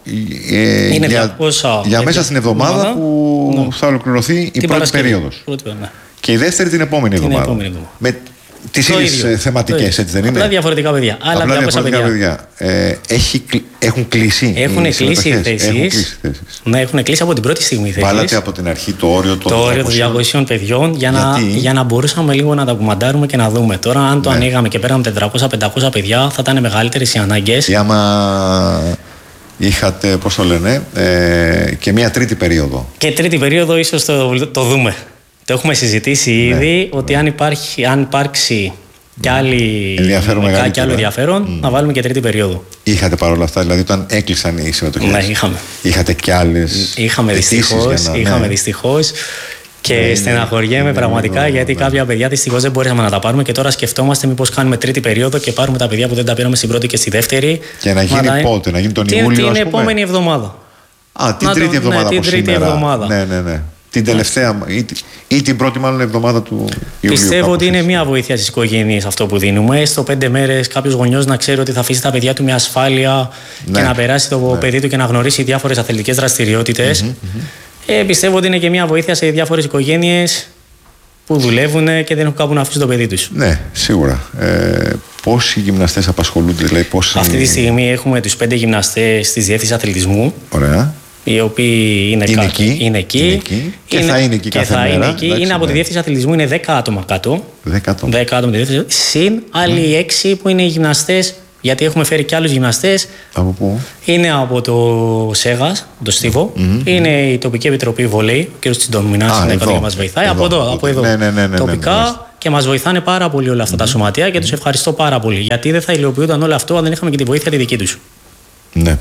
ε, είναι για, για μέσα στην εβδομάδα, εβδομάδα που ναι. θα ολοκληρωθεί η την πρώτη περίοδος. Πρώτη, ναι. Και η δεύτερη την επόμενη την εβδομάδα. Επόμενη εβδομάδα. Με τις ίδιες θεματικές, έτσι δεν είναι? Απλά διαφορετικά παιδιά. Άλλα Απλά διαφορετικά παιδιά. παιδιά. Ε, έχει, έχουν κλείσει. Έχουν κλείσει θέσεις. Ναι, έχουν κλείσει από την πρώτη στιγμή θέσεις. Βάλατε από την αρχή το όριο των το όριο των διακοσίων παιδιών για να, για να μπορούσαμε λίγο να τα κουμαντάρουμε και να δούμε. Τώρα, αν το ναι. ανοίγαμε και πέραμε τετρακόσια με πεντακόσια παιδιά, θα ήταν μεγαλύτερες οι ανάγκες. Ή άμα είχατε, πώς το λένε, ε, και μια τρίτη περίοδο. Και τρίτη περίοδο ίσως το, το δούμε. Το έχουμε συζητήσει ναι, ήδη ναι. ότι αν, υπάρχει, αν υπάρξει κι, άλλη, ενδιαφέρον κι άλλο ενδιαφέρον, mm. να βάλουμε και τρίτη περίοδο. Είχατε παρόλα αυτά, δηλαδή όταν έκλεισαν οι συμμετοχές? Ναι, είχαμε. Είχατε κι άλλες? Είχαμε δυστυχώς. Να, είχαμε ναι. δυστυχώς. Και ναι, στεναχωριέμαι ναι, πραγματικά ναι, ναι, γιατί ναι. κάποια παιδιά δυστυχώς δεν μπορέσαμε να τα πάρουμε και τώρα σκεφτόμαστε μήπως κάνουμε τρίτη περίοδο και πάρουμε τα παιδιά που δεν τα πήραμε στην πρώτη και στη δεύτερη. Και να γίνει Μα, πότε, να γίνει τον Ιούλιο? Την, την επόμενη εβδομάδα. Α, την τρίτη εβδομάδα από σήμερα. Ναι, ναι, ναι. Την τελευταία ή, ή την πρώτη μάλλον εβδομάδα του Ιουλίου. Πιστεύω ότι είναι μια βοήθεια στις οικογένειες αυτό που δίνουμε. Στο πέντε μέρες κάποιος γονιός να ξέρει ότι θα αφήσει τα παιδιά του με ασφάλεια ναι. και να περάσει το ναι. παιδί του και να γνωρίσει διάφορες αθλητικές δραστηριότητες. Mm-hmm, mm-hmm. Ε, πιστεύω ότι είναι και μια βοήθεια σε διάφορες οικογένειες που δουλεύουν και δεν έχουν κάπου να αφήσουν το παιδί τους. Ναι, σίγουρα. Ε, πόσοι γυμναστές απασχολούνται, δηλαδή πόσοι... Αυτή τη στιγμή έχουμε τους πέντε γυμναστές της Διεύθυνσης Αθλητισμού. Ωραία. Οι οποίοι είναι, είναι, κα... εκεί, είναι εκεί. Είναι εκεί. Και είναι... θα είναι εκεί και κάθε θα μέρα. Είναι, εκεί. Εντάξει, είναι από ναι. τη Διεύθυνση Αθλητισμού, είναι δέκα άτομα κάτω. δέκα άτομα. δέκα άτομα τη Διεύθυνση. Συν άλλοι έξι που είναι οι γυμναστές, γιατί έχουμε φέρει και άλλους γυμναστές. Από πού? Είναι από το ΣΕΓΑΣ, το Στίβο. Mm-hmm. Είναι η τοπική επιτροπή βολέι. Ο κ. Τσιντομινάς είναι εδώ και μας βοηθάει. Εδώ, από εδώ, από εδώ. Ναι, ναι, ναι, ναι, τοπικά. Ναι, ναι, ναι. Και μας βοηθάνε πάρα πολύ όλα αυτά mm-hmm. τα σωματεία και mm-hmm. τους ευχαριστώ πάρα πολύ. Γιατί δεν θα υλοποιούνταν όλο αυτό αν δεν είχαμε και τη βοήθεια τη δική τους. Ναι.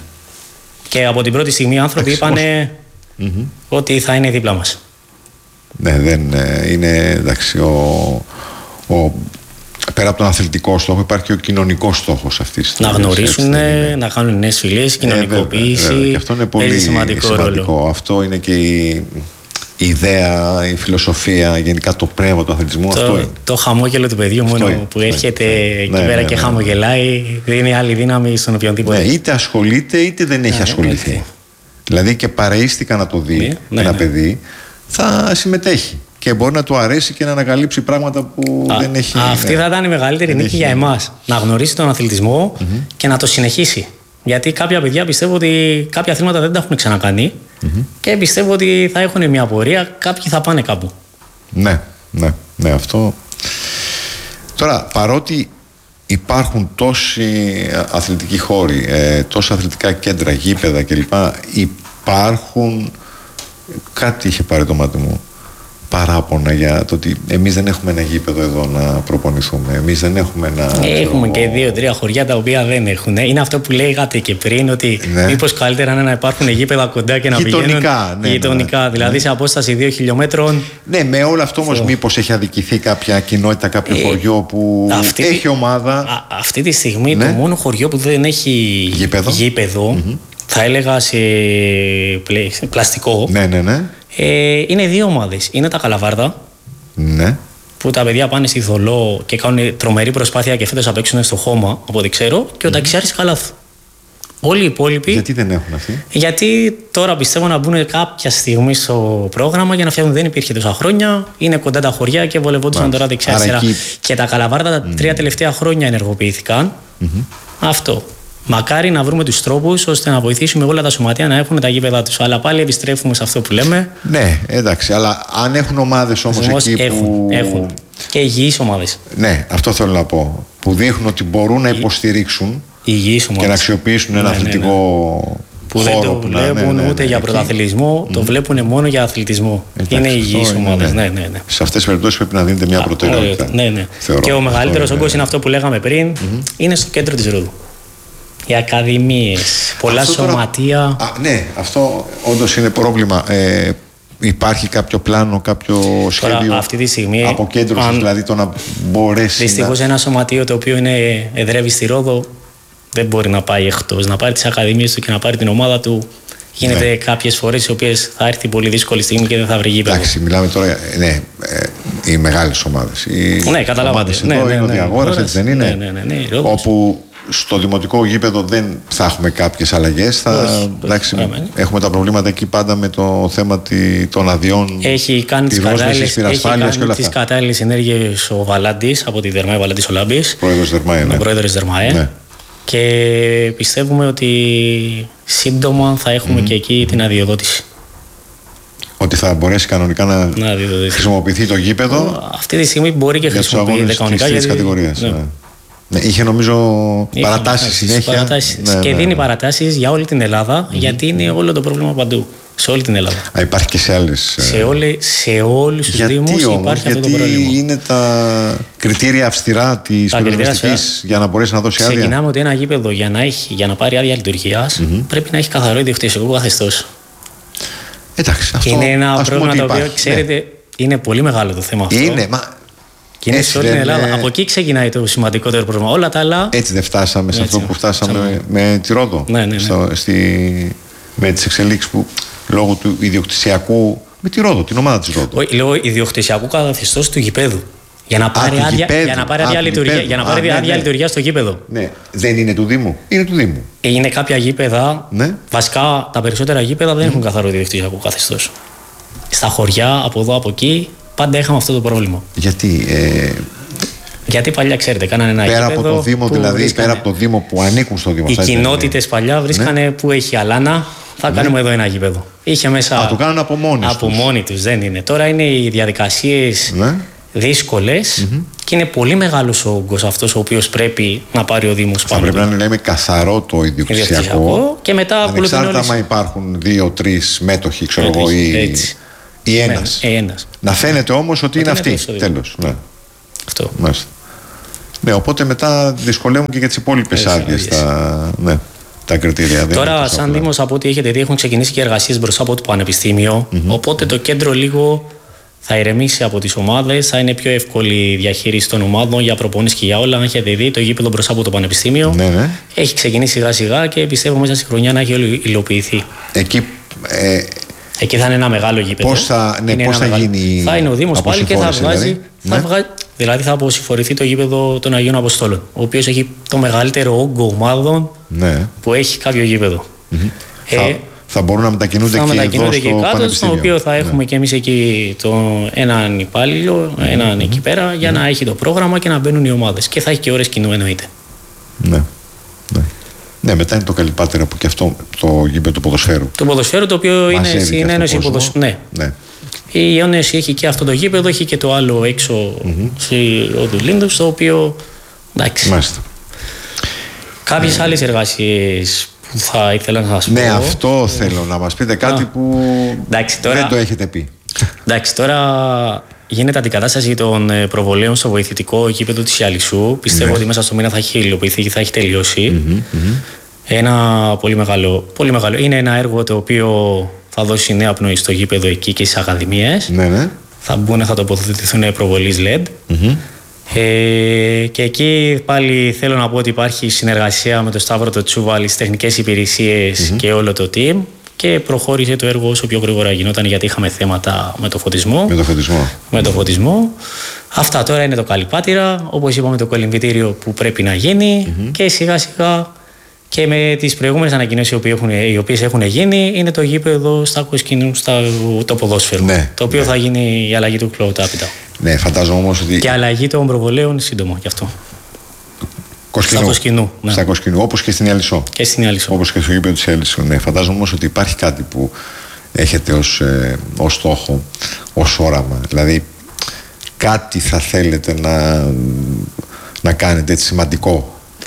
Και από την πρώτη στιγμή οι άνθρωποι είπαν mm-hmm. ότι θα είναι δίπλα μας. Ναι, δεν είναι εντάξει. Ο, ο, πέρα από τον αθλητικό στόχο υπάρχει και ο κοινωνικός στόχος αυτής. Να γνωρίσουν, να κάνουν νέες φιλίες, κοινωνικοποίηση. Ε, βέβαια, βέβαια. Και αυτό είναι πολύ σημαντικό. σημαντικό. Αυτό είναι και η, η ιδέα, η φιλοσοφία, γενικά το πνεύμα του αθλητισμού. Το, αυτό είναι. Το χαμόγελο του παιδιού μόνο είναι. Που έρχεται ναι, εκεί ναι, πέρα ναι, και ναι, χαμογελάει, δίνει άλλη δύναμη στον οποιονδήποτε. Ναι, είτε ασχολείται είτε δεν έχει ναι, ασχοληθεί. Ναι. Δηλαδή και παρεΐστηκα να το δει ναι, ναι, ένα ναι. παιδί, θα συμμετέχει. Και μπορεί να του αρέσει και να ανακαλύψει πράγματα που Α, δεν έχει. Αυτή ναι. θα ήταν η μεγαλύτερη νίκη για εμάς. Να γνωρίσει τον αθλητισμό mm-hmm. και να το συνεχίσει. Γιατί κάποια παιδιά πιστεύω ότι κάποια αθλήματα δεν τα έχουν ξανακάνει mm-hmm. και πιστεύω ότι θα έχουν μια πορεία, κάποιοι θα πάνε κάπου. Ναι, ναι, ναι, αυτό. Τώρα, παρότι υπάρχουν τόσοι αθλητικοί χώροι, ε, τόσα αθλητικά κέντρα, γήπεδα κλπ. Υπάρχουν. Κάτι είχε πάρει το μάτι μου. Παράπονα για το ότι εμείς δεν έχουμε ένα γήπεδο εδώ να προπονηθούμε. Εμείς δεν έχουμε ένα. Έχουμε ξέρω... και δύο-τρία χωριά τα οποία δεν έχουν. Είναι αυτό που λέγατε και πριν, ότι ναι. μήπως καλύτερα είναι να υπάρχουν γήπεδα κοντά και να γειτονικά, πηγαίνουν. Ναι, γειτονικά, ναι, δηλαδή ναι. σε απόσταση δύο χιλιόμετρων. Ναι, με όλο αυτό όμως, μήπως έχει αδικηθεί κάποια κοινότητα, κάποιο ε, χωριό που αυτή, έχει ομάδα. Α, αυτή τη στιγμή ναι. το μόνο χωριό που δεν έχει γήπεδο, γήπεδο mm-hmm. θα έλεγα σε πλαστικό. Ναι, ναι, ναι. Ε, είναι δύο ομάδες. Είναι τα Καλαβάρδα. Ναι. Που τα παιδιά πάνε στη Θολό και κάνουν τρομερή προσπάθεια και φέτος θα παίξουν στο χώμα, από ό,τι ξέρω. Και ο mm. Ταξιάρης Καλάθου. Όλοι οι υπόλοιποι. Γιατί δεν έχουν αυτοί? Γιατί τώρα πιστεύω να μπουν κάποια στιγμή στο πρόγραμμα για να φτιάχνουν. Δεν υπήρχε τόσα χρόνια. Είναι κοντά τα χωριά και βολευόντουσαν τώρα δεξιά-αριστερά. Εκεί... Και τα Καλαβάρδα τα mm. τρία τελευταία χρόνια ενεργοποιήθηκαν. Mm-hmm. Αυτό. Μακάρι να βρούμε τους τρόπους ώστε να βοηθήσουμε όλα τα σωματεία να έχουν τα γήπεδά τους. Αλλά πάλι επιστρέφουμε σε αυτό που λέμε. Ναι, εντάξει. Αλλά αν έχουν ομάδες όμως εκεί έχουν, που. Έχουν. Και υγιείς ομάδες. Ναι, αυτό θέλω να πω. Που δείχνουν ότι μπορούν να υποστηρίξουν υγιείς ομάδες. Και να αξιοποιήσουν ένα ναι, αθλητικό που δεν το βλέπουν ναι, ναι, ναι, ούτε ναι, για πρωταθλητισμό, mm. το βλέπουν μόνο για αθλητισμό. Εντάξει, είναι υγιείς ομάδες. Ναι. Ναι, ναι, ναι. Σε αυτές τις περιπτώσεις πρέπει να δίνετε μια προτεραιότητα. Ναι, ναι. Και ο μεγαλύτερος όγκος είναι αυτό που λέγαμε πριν, mm-hmm. είναι στο κέντρο της Ρόδου. Οι ακαδημίες, πολλά αυτό σωματεία. Τώρα, α, ναι, αυτό όντως είναι πρόβλημα. Ε, υπάρχει κάποιο πλάνο, κάποιο σχέδιο τώρα, αυτή τη στιγμή, αποκέντρωσης, δηλαδή το να μπορέσει. Δυστυχώς να... ένα σωματείο το οποίο είναι, εδρεύει στη Ρόδο δεν μπορεί να πάει εκτός. Να πάρει τις ακαδημίες του και να πάρει την ομάδα του. Γίνεται ναι. κάποιες φορές οι οποίες θα έρθει πολύ δύσκολη στιγμή και δεν θα βρει γήπεδο. Εντάξει, μιλάμε τώρα ναι, ε, οι μεγάλες ομάδες. Οι ναι, καταλαβαίνετε. Ναι, εδώ ναι, είναι ναι, ο Διαγόρας, ναι, έτσι δεν είναι. Ναι, ναι, ναι, ναι, όπου στο δημοτικό γήπεδο δεν θα έχουμε κάποιες αλλαγές. Θα, όχι, εντάξει, όχι, έχουμε τα προβλήματα εκεί πάντα με το θέμα των αδειών. Έχει κάνει τις κατάλληλες, κατάλληλες ενέργειες ο Βαλάντης από τη Δερμαέ, Βαλάντης ο Λάμπης. Πρόεδρος Δερμαέ. Ναι. Ο πρόεδρος Δερμαέ. Ναι. Και πιστεύουμε ότι σύντομα θα έχουμε mm. και εκεί την αδειοδότηση. Ότι θα μπορέσει κανονικά να, να χρησιμοποιηθεί το γήπεδο. Αυτή τη στιγμή μπορεί και χρησιμοποιείται κανονικά. Για τις κατηγορίες. Ναι. Ναι. Ναι, είχε νομίζω παρατάσεις συνέχεια. Παρατάσεις. Ναι, και ναι, δίνει ναι. παρατάσεις για όλη την Ελλάδα, mm. γιατί είναι όλο το πρόβλημα παντού. Σε όλη την Ελλάδα. Α, υπάρχει και σε άλλες. Σε, όλη, σε όλους τους γιατί δήμους όμως, υπάρχει γιατί αυτό το πρόβλημα. Είναι τα κριτήρια αυστηρά της πυροσβεστικής για να μπορέσει να δώσει άδεια. Ξεκινάμε ότι ένα γήπεδο για να, έχει, για να πάρει άδεια λειτουργίας mm-hmm. πρέπει να έχει καθαρό ιδιοκτησιακό καθεστώς. Εντάξει, αυτό είναι ένα πρόβλημα το οποίο ξέρετε ναι. είναι πολύ μεγάλο το θέμα αυτό. Είναι, μα. Και είναι σε όλη την Ελλάδα. Είναι... Από εκεί ξεκινάει το σημαντικότερο πρόβλημα. Όλα τα άλλα. Έτσι δεν φτάσαμε σε αυτό που φτάσαμε με τη Ρόδο. Ναι, ναι, ναι. Στο, στη, με τις εξελίξεις που λόγω του ιδιοκτησιακού. Με τη Ρόδο, την ομάδα της Ρόδο. Όχι, λόγω ιδιοκτησιακού καθεστώς του γηπέδου. Για να πάρει Α, άδεια, για να πάρει άδεια λειτουργία, για να πάρει άδεια λειτουργία στο γήπεδο. Ναι. Δεν είναι του Δήμου. Είναι του Δήμου. Είναι κάποια γήπεδα. Ναι. Βασικά τα περισσότερα γήπεδα δεν mm. έχουν καθαρό ιδιοκτησιακό καθεστώς. Στα χωριά, από εδώ, από εκεί, πάντα είχαμε αυτό το πρόβλημα. Γιατί. Ε... Γιατί παλιά, ξέρετε, κάνανε ένα πέρα γήπεδο. Από το Δήμο, δηλαδή, βρίσκανε... πέρα από το Δήμο που ανήκουν στο Δήμο. Οι κοινότητες παλιά βρίσκανε ναι. που έχει αλάνα. Θα ναι. κάνουμε εδώ ένα γήπεδο. Είχε μέσα. Α, το κάνουν από μόνοι τους. Από μόνοι τους, δεν είναι. Τώρα είναι οι διαδικασίες ναι. δύσκολες mm-hmm. και είναι πολύ μεγάλος ο όγκος αυτός ο οποίος πρέπει να πάρει ο Δήμος πάνω. Θα πρέπει να λέμε καθαρό το ιδιοκτησιακό. Και μετά ανεξάρτητα άμα υπάρχουν δύο-τρεις μέτοχοι, ξέρω εγώ, ή, ή ένας. Ναι, ένας. Να φαίνεται όμως ότι είναι αυτοί. Τέλος. Ναι. Αυτό. Μάλιστα. Ναι, οπότε μετά δυσκολεύουν και για τις υπόλοιπες άδειες τα, ναι, τα κριτήρια. Τώρα, σαν Δήμος, από ό,τι έχετε δει, έχουν ξεκινήσει και εργασίες μπροστά από το Πανεπιστήμιο. Mm-hmm. Οπότε το κέντρο λίγο θα ηρεμήσει από τις ομάδες, θα είναι πιο εύκολη η διαχείριση των ομάδων για προπονήσεις και για όλα. Αν έχετε δει, το γήπεδο μπροστά από το Πανεπιστήμιο ναι, ναι. έχει ξεκινήσει σιγά-σιγά και πιστεύω μέσα στη χρονιά να έχει όλη υλοποιηθεί. Εκεί. Ε... Εκεί θα είναι ένα μεγάλο γήπεδο. Πώς θα, ναι, πώς θα μεγάλο... γίνει. Θα είναι ο Δήμος πάλι και θα βγάζει. Δηλαδή, θα ναι. βγάζει, δηλαδή θα αποσυμφορηθεί το γήπεδο των Αγίων Αποστόλων, ο οποίος έχει το μεγαλύτερο όγκο ομάδων ναι. που έχει κάποιο γήπεδο. Mm-hmm. Ε, θα, θα μπορούν να μετακινούνται θα και μετακινούνται εδώ και στο κάτω, στο οποίο θα έχουμε ναι. και εμείς εκεί το, έναν υπάλληλο, mm-hmm. έναν mm-hmm. εκεί πέρα, για mm-hmm. να έχει το πρόγραμμα και να μπαίνουν οι ομάδες. Και θα έχει και ώρες κοινού εννοείται. Ναι. ναι. Ναι, μετά είναι το Καλυπάτερα που και αυτό το γήπεδο του ποδοσφαίρου. Το ποδοσφαίρου το οποίο είναι συνένωση ποδοσφαίρου. Ναι. ναι. Η Ιόνεση έχει και αυτό το γήπεδο, έχει και το άλλο έξω mm-hmm. στη Οδού Λίνδος, το οποίο. Εντάξει. Μάλιστα. Κάποιες mm. άλλες εργασίες που θα ήθελα να σας πω. Ναι, αυτό θέλω να μας πείτε κάτι που εντάξει, τώρα... δεν το έχετε πει. Εντάξει, τώρα γίνεται αντικατάσταση των προβολέων στο βοηθητικό γήπεδο της Ιαλισσού. Πιστεύω ναι. ότι μέσα στο μήνα θα έχει υλοποιηθεί και θα έχει τελειώσει. Mm-hmm, mm-hmm. Ένα πολύ μεγάλο, πολύ μεγάλο. Είναι ένα έργο το οποίο θα δώσει νέα πνοή στο γήπεδο εκεί και στις ακαδημίες. Ναι, ναι. Θα μπουν, θα τοποθετηθούν προβολής ελ ι ντι. Mm-hmm. Ε, και εκεί πάλι θέλω να πω ότι υπάρχει συνεργασία με τον Σταύρο το Τσούβαλη, τις τεχνικές υπηρεσίες mm-hmm. και όλο το team. Και προχώρησε το έργο όσο πιο γρήγορα γινόταν, γιατί είχαμε θέματα με το φωτισμό. Με το φωτισμό. Με το φωτισμό. Αυτά τώρα είναι το Καλυπάτηρα, όπως είπαμε, το κολυμβητήριο που πρέπει να γίνει mm-hmm. και σιγά σιγά και με τις προηγούμενες ανακοινώσεις οι οποίες έχουν γίνει είναι το γήπεδο στα Κοσκινού, στα, το ποδόσφαιρο. Ναι, το οποίο ναι. θα γίνει η αλλαγή του κλωουτάπητα. Ναι, φαντάζομαι όμως ότι. Και αλλαγή των προβολέων σύντομα γι' αυτό. Κοσκινού. Στα Κοσκινού. Ναι. Στα Κοσκινού, όπως και στην Ιαλισσό. Και στην Ιαλισσό. Όπως και στο γήπεδο της Ιαλισσού. Ναι, φαντάζομαι όμως ότι υπάρχει κάτι που έχετε ως, ε, ως στόχο, ως όραμα. Δηλαδή, κάτι θα θέλετε να, να κάνετε έτσι σημαντικό.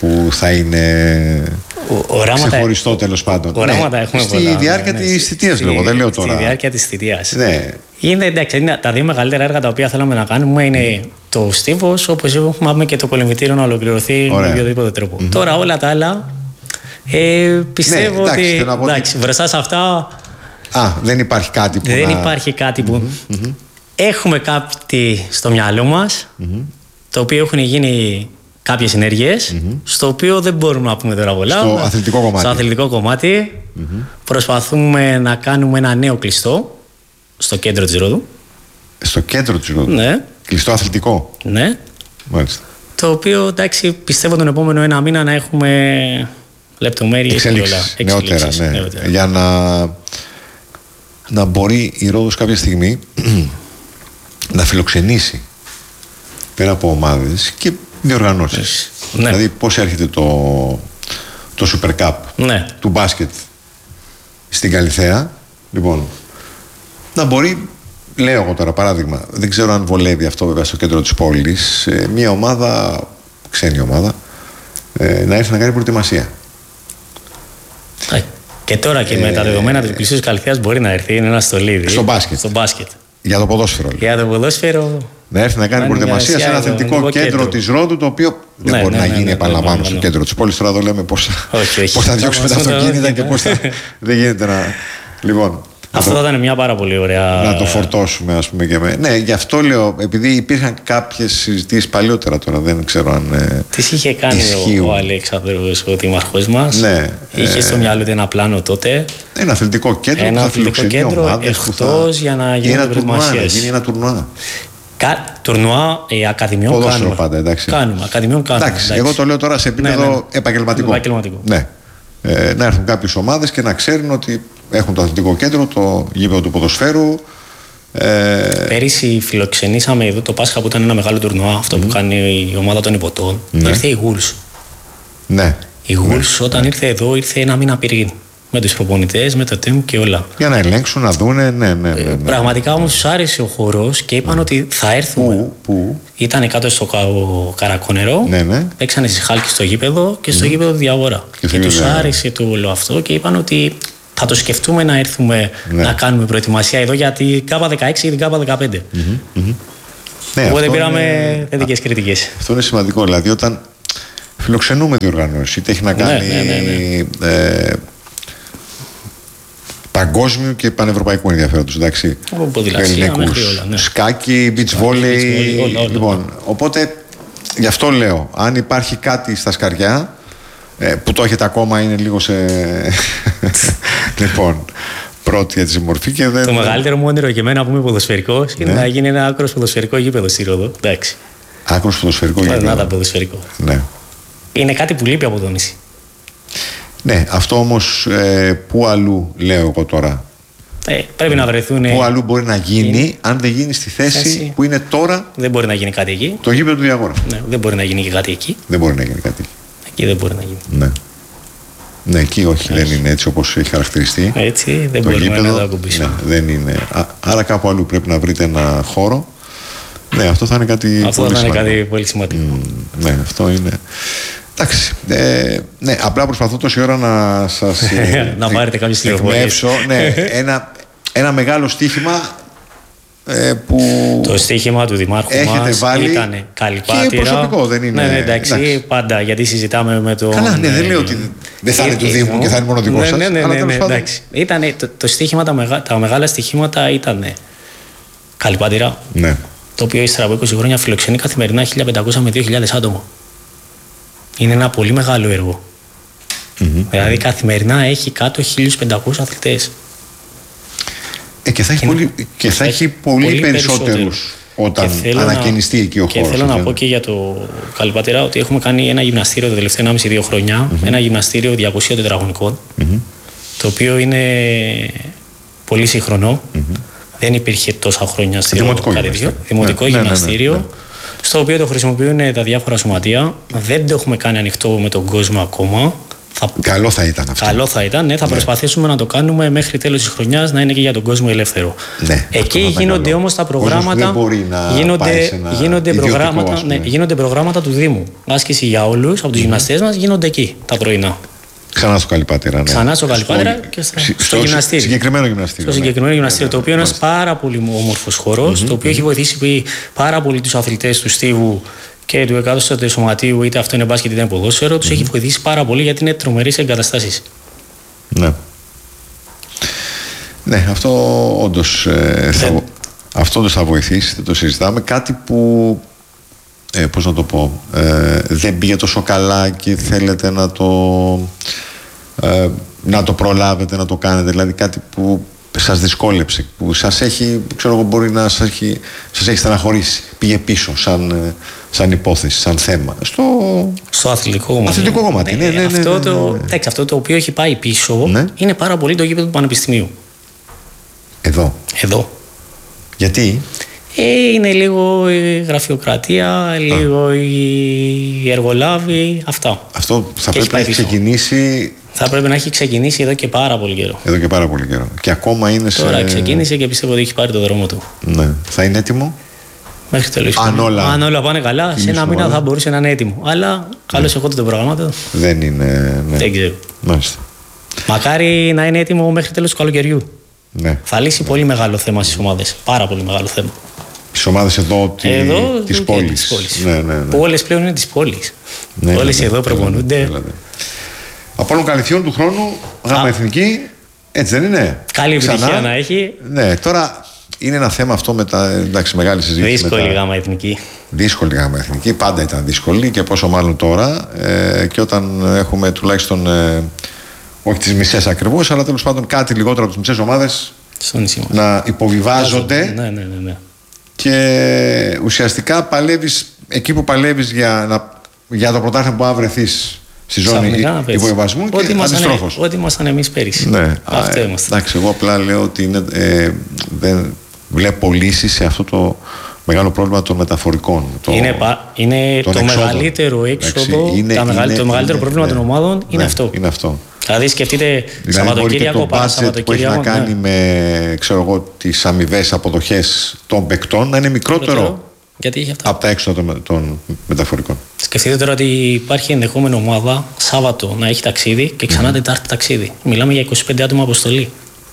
που θα είναι οράματα, ξεχωριστό τέλος πάντων. Οράματα ναι, έχουμε στη πολλά. διάρκεια ναι, ναι, της θητείας λέγω, δεν λέω τώρα. Στη διάρκεια της θητείας. Ναι. Είναι, εντάξει, είναι τα δύο μεγαλύτερα έργα τα οποία θέλαμε να κάνουμε είναι mm. το Στίβος, όπως έχουμε και το Κολυμβητήριο να ολοκληρωθεί Ωραία. με οποιοδήποτε τρόπο. Mm-hmm. Τώρα όλα τα άλλα ε, πιστεύω ναι, εντάξει, ότι, εντάξει, ότι μπροστά σε αυτά Α, δεν υπάρχει κάτι που δεν να... υπάρχει κάτι που mm-hmm. έχουμε κάτι στο μυαλό μας mm-hmm. το οποίο έχουν γίνει κάποιες ενέργειες mm-hmm. στο οποίο δεν μπορούμε να πούμε τώρα πολλά. Στο αθλητικό κομμάτι. Στο αθλητικό κομμάτι mm-hmm. προσπαθούμε να κάνουμε ένα νέο κλειστό στο κέντρο της Ρόδου. Στο κέντρο της Ρόδου. Ναι. Κλειστό αθλητικό. Ναι. Μάλιστα. Το οποίο, εντάξει, πιστεύω τον επόμενο ένα μήνα να έχουμε λεπτομέρειες εξελίξεις, και όλα. Νεότερα, ναι. νεότερα. Για να, να μπορεί η Ρόδος κάποια στιγμή να φιλοξενήσει πέρα από ομάδες και διοργανώσεις. Ναι. Δηλαδή πώς έρχεται το, το Super Cup ναι. του μπάσκετ στην Καλιθέα. Λοιπόν, να μπορεί, λέω εγώ τώρα παράδειγμα, δεν ξέρω αν βολεύει αυτό βέβαια στο κέντρο της πόλης, μια ομάδα, ξένη ομάδα, να έρθει να κάνει προετοιμασία. Και τώρα και ε, με τα δεδομένα της πλησίως Καλιθέας μπορεί να έρθει, είναι ένα στολίδι. Στο μπάσκετ. Στο μπάσκετ. Για το ποδόσφαιρο. Για το ποδόσφαιρο. Να έρθει να κάνει προετοιμασία σε ένα αθλητικό κέντρο της Ρόδου, το οποίο δεν ναι, μπορεί ναι, να ναι, γίνει, ναι, επαναλαμβάνω, ναι, ναι, ναι, στο ναι. κέντρο της πόλης. Τώρα εδώ λέμε πώς όχι, όχι. θα διώξουμε τα αυτοκίνητα και πώς θα. Δεν γίνεται να. Λοιπόν. Αυτό θα ήταν μια πάρα πολύ ωραία. Να το φορτώσουμε, ας πούμε. Και με... Ναι, γι' αυτό λέω, επειδή υπήρχαν κάποιες συζητήσεις παλιότερα τώρα, δεν ξέρω αν. Ε, τις είχε κάνει ο, ο Αλέξανδρος, ο δήμαρχος μας. Ναι. Είχε ε, στο μυαλό του ένα πλάνο τότε. Ένα αθλητικό κέντρο ένα που θα φιλοξενεί ομάδες. Εκτός για να γίνουν προετοιμασίες. Γίνει ένα τουρνουά. Κα... Τουρνουά ε, ακαδημιών Ποδόσφαιρο κάνουμε. Πάντα, εντάξει. Κάνουμε. Ακαδημιών κάνουμε. Εντάξει, εντάξει. Εγώ το λέω τώρα σε επίπεδο ναι, ναι. επαγγελματικό. επαγγελματικό. Ναι. Ε, να έρθουν κάποιες ομάδες και να ξέρουν ότι έχουν το αθλητικό κέντρο, το γήπεδο του ποδοσφαίρου. Ε... Πέρυσι φιλοξενήσαμε εδώ το Πάσχα που ήταν ένα μεγάλο τουρνουά, αυτό mm. που κάνει η ομάδα των Υποτών. Ναι. Ήρθε η Γουλς. Ναι. Η Γουλς ναι. όταν ναι. ήρθε εδώ ήρθε ένα μήνα πριν. Με τους προπονητές, με το team και όλα. Για να ελέγξουν, να δούνε, ναι, ναι, ναι, ναι. Πραγματικά όμως τους άρεσε ο χορός και είπαν mm. ότι θα έρθουμε. Πού, πού? Ήταν κάτω στο Καρακονερό. Ναι, ναι. Παίξανε στη Χάλκη στο γήπεδο και στο mm. γήπεδο Διαγόρα. Και, και τους άρεσε το όλο αυτό και είπαν ότι θα το σκεφτούμε να έρθουμε ναι. να κάνουμε προετοιμασία εδώ για την Κάπα δεκαέξι ή την Κάπα δεκαπέντε. Mm-hmm, mm-hmm. Ναι, οπότε πήραμε είναι... θετικές κριτικές. Αυτό είναι σημαντικό. Δηλαδή, όταν φιλοξενούμε διοργανώσεις, είτε έχει να κάνει. Ναι, ναι, ναι, ναι. Ε, παγκόσμιου και πανευρωπαϊκού ενδιαφέροντος, εντάξει. Ποδηλασία, ναι. Σκάκι, beach volley. Λοιπόν, οπότε γι' αυτό λέω, αν υπάρχει κάτι στα σκαριά, ε, που το έχετε ακόμα, είναι λίγο σε. Λοιπόν, πρώτη για τη συμμορφή και δεν. Το μεγαλύτερο μου όνειρο και εμένα που είμαι ποδοσφαιρικός είναι ναι. να γίνει ένα άκρος ποδοσφαιρικό γήπεδο στη Ρόδο. Εντάξει. Άκρος ποδοσφαιρικό γήπεδο. Να τα ποδοσφαιρικό. Ναι. Είναι κάτι που λείπει από το νησί. Ναι, αυτό όμως ε, πού αλλού λέω εγώ τώρα. Ε, πρέπει να βρεθούν. Πού αλλού μπορεί να γίνει, είναι... αν δεν γίνει στη θέση, θέση που είναι τώρα. Δεν μπορεί να γίνει κάτι εκεί. Το γήπεδο του Διαγόρα. Ναι, δεν μπορεί να γίνει και κάτι εκεί. Δεν μπορεί να γίνει κάτι εκεί. Εκεί δεν μπορεί να γίνει. Ναι. Ναι, εκεί όχι, όχι. Δεν είναι έτσι όπως έχει χαρακτηριστεί. Έτσι, δεν το μπορούμε γήπεδο, να το ακουμπήσουμε. Ναι, δεν είναι. Α, άρα κάπου αλλού πρέπει να βρείτε ένα χώρο. Ναι, αυτό θα είναι κάτι αυτό πολύ θα είναι σημαντικό. κάτι πολύ σημαντικό. Mm, ναι, αυτό είναι. Εντάξει. Ε, ναι, απλά προσπαθώ τόση ώρα να σας να πάρετε κάποιες πληροφορίες. Ναι, ένα, ένα μεγάλο στοίχημα ε, που το στοίχημα του Δημάρχου μας ήταν Καλυπάτηρα. Και προσωπικό δεν είναι. Ναι, ναι, εντάξει, εντάξει, πάντα γιατί συζητάμε με το. Καλά, ναι, δεν λέω ότι δεν θα είναι του Δήμου και θα είναι μόνο δικό ναι, σας. Ναι, ναι, αλλά ναι, ναι, εντάξει. Ήτανε, το, το στοίχημα, τα, μεγα, τα μεγάλα στοιχήματα ήταν Καλυπάτηρα. Ναι. Το οποίο ύστερα από είκοσι χρόνια φιλοξενεί καθημερινά χίλια πεντακόσια με δύο χιλιάδες άτομα. Είναι ένα πολύ μεγάλο έργο. Mm-hmm. Δηλαδή καθημερινά έχει κάτω χίλιους πεντακόσιους αθλητές. Ε, και θα έχει, και πολύ, και θα έχει πολύ, πολύ περισσότερους όταν ανακαινιστεί εκεί ο χώρος. Και θέλω να πω και για το Καλυπάτηρα ότι έχουμε κάνει ένα γυμναστήριο τα τελευταία ένα και μισό δύο χρόνια. Mm-hmm. Ένα γυμναστήριο διακοσίων τετραγωνικών. Mm-hmm. Το οποίο είναι πολύ σύγχρονο. Mm-hmm. Δεν υπήρχε τόσα χρόνια στο δημοτικό, δημοτικό ναι, γυμναστήριο. Ναι, ναι, ναι. Στο οποίο το χρησιμοποιούν τα διάφορα σωματεία. Δεν το έχουμε κάνει ανοιχτό με τον κόσμο ακόμα. Θα... Καλό θα ήταν αυτό. Καλό θα ήταν, ναι. Θα ναι. προσπαθήσουμε να το κάνουμε μέχρι τέλος της χρονιάς να είναι και για τον κόσμο ελεύθερο. Ναι, εκεί γίνονται όμως τα προγράμματα. Δεν μπορεί να γίνονται, πάει σε ένα γίνονται, προγράμματα, ναι, ναι. γίνονται προγράμματα του Δήμου. Άσκηση για όλους από τους mm. γυμναστές μας γίνονται εκεί τα πρωινά. Ξανά στο Καλυπάτερα. Ναι. Ξανά στο Καλυπάτερα και στο, στο, στο γυμναστήριο. Συγκεκριμένο γυμναστήριο. Στο συγκεκριμένο ναι. γυμναστήριο, το οποίο είναι ένας πάρα πολύ όμορφος χώρος, mm-hmm. το οποίο έχει βοηθήσει πάρα πολύ τους αθλητές του Στίβου και του εκατοστού σωματείου, είτε αυτό είναι μπάσκετ είτε είναι ποδόσφαιρο, τους mm-hmm. έχει βοηθήσει πάρα πολύ γιατί είναι τρομερείς εγκαταστάσεις. Ναι. Ναι, αυτό όντως ε, θα, αυτό όντως θα βοηθήσει, δεν το συζητάμε. Κάτι που, ε, πώς να το πω, ε, δεν πήγε τόσο καλά και θέλετε να το, ε, να το προλάβετε, να το κάνετε, δηλαδή κάτι που σας δυσκόλεψε, που σας έχει, ξέρω εγώ, μπορεί να σας έχει, σας έχει στεναχωρήσει, πήγε πίσω σαν, σαν υπόθεση, σαν θέμα. Στο, στο αθλητικό κομμάτι. Αθλητικό κομμάτι, ναι, ναι, ναι, αυτό, ναι, ναι, το, ναι. Εντάξει, αυτό το οποίο έχει πάει πίσω ναι. είναι πάρα πολύ το γήπεδο του Πανεπιστημίου. Εδώ. Εδώ. Γιατί? Ε, είναι λίγο η γραφειοκρατία, λίγο Α. οι εργολάβοι, αυτά. Αυτό θα και πρέπει να έχει ξεκινήσει. Θα πρέπει να έχει ξεκινήσει εδώ και πάρα πολύ καιρό. Εδώ και πάρα πολύ καιρό. Και ακόμα είναι σε. Τώρα ξεκίνησε και πιστεύω ότι έχει πάρει το δρόμο του. Ναι. Θα είναι έτοιμο. Μέχρι τέλος. Αν όλα, Αν όλα πάνε καλά, σε ένα μήνα θα μπορούσε να είναι έτοιμο. Αλλά καλώς εγώ το προγράμματα. Δεν είναι. Ναι. Δεν ξέρω. Μάλιστα. Μακάρι να είναι έτοιμο μέχρι τέλος του καλοκαιριού. Ναι. Θα λύσει πολύ μεγάλο θέμα στις ομάδες. Πάρα πολύ μεγάλο θέμα. Τις ομάδες εδώ, τη, εδώ της πόλης. πόλης. Ναι, ναι, ναι. Που όλες πλέον είναι της πόλης. Ναι, όλες ναι, εδώ ναι, προπονούνται. Ναι, ναι, ναι. Απόλλων Καλυθιών του χρόνου, γάμα εθνική, έτσι δεν είναι? Καλή επιτυχία να έχει. Ναι, τώρα είναι ένα θέμα αυτό με τα, εντάξει, μεγάλη συζήτηση. Δύσκολη τα... γάμα εθνική. Δύσκολη γάμα εθνική, πάντα ήταν δύσκολη και πόσο μάλλον τώρα. Ε, και όταν έχουμε τουλάχιστον, ε, όχι τις μισές ακριβώς, αλλά τέλος πάντων κάτι λιγότερο από τις μισές ομάδες να υποβιβάζονται. Ναι, ναι, ναι, ναι. Και ουσιαστικά παλεύεις εκεί που παλεύεις για, να, για το πρωτάθλημα που βρεθείς στη ζώνη υποβιβασμού και αντιστρόφως. Ό,τι ήμασταν εμείς πέρυσι. Ναι. Αυτό Α, είμαστε. Εντάξει, εγώ απλά λέω ότι είναι, ε, δεν βλέπω λύση σε αυτό το μεγάλο πρόβλημα των μεταφορικών. Το, είναι πα, είναι το εξόδων. μεγαλύτερο έξοδο, είναι, τα μεγαλύτερο, είναι, το μεγαλύτερο είναι, πρόβλημα ναι, των ομάδων είναι ναι, αυτό. Είναι αυτό. Δηλαδή σκεφτείτε δηλαδή, Σαββατοκύριακο, Παρασαββατοκύριακο που έχει να κάνει ναι. με ξέρω εγώ, τις αμοιβές αποδοχές των παικτών να είναι μικρότερο γιατί έχει αυτά. από τα έξοδα των, των μεταφορικών. Σκεφτείτε τώρα ότι υπάρχει ενδεχόμενο ομάδα Σάββατο να έχει ταξίδι και ξανά mm. Τετάρτη ταξίδι. Μιλάμε για είκοσι πέντε άτομα αποστολή.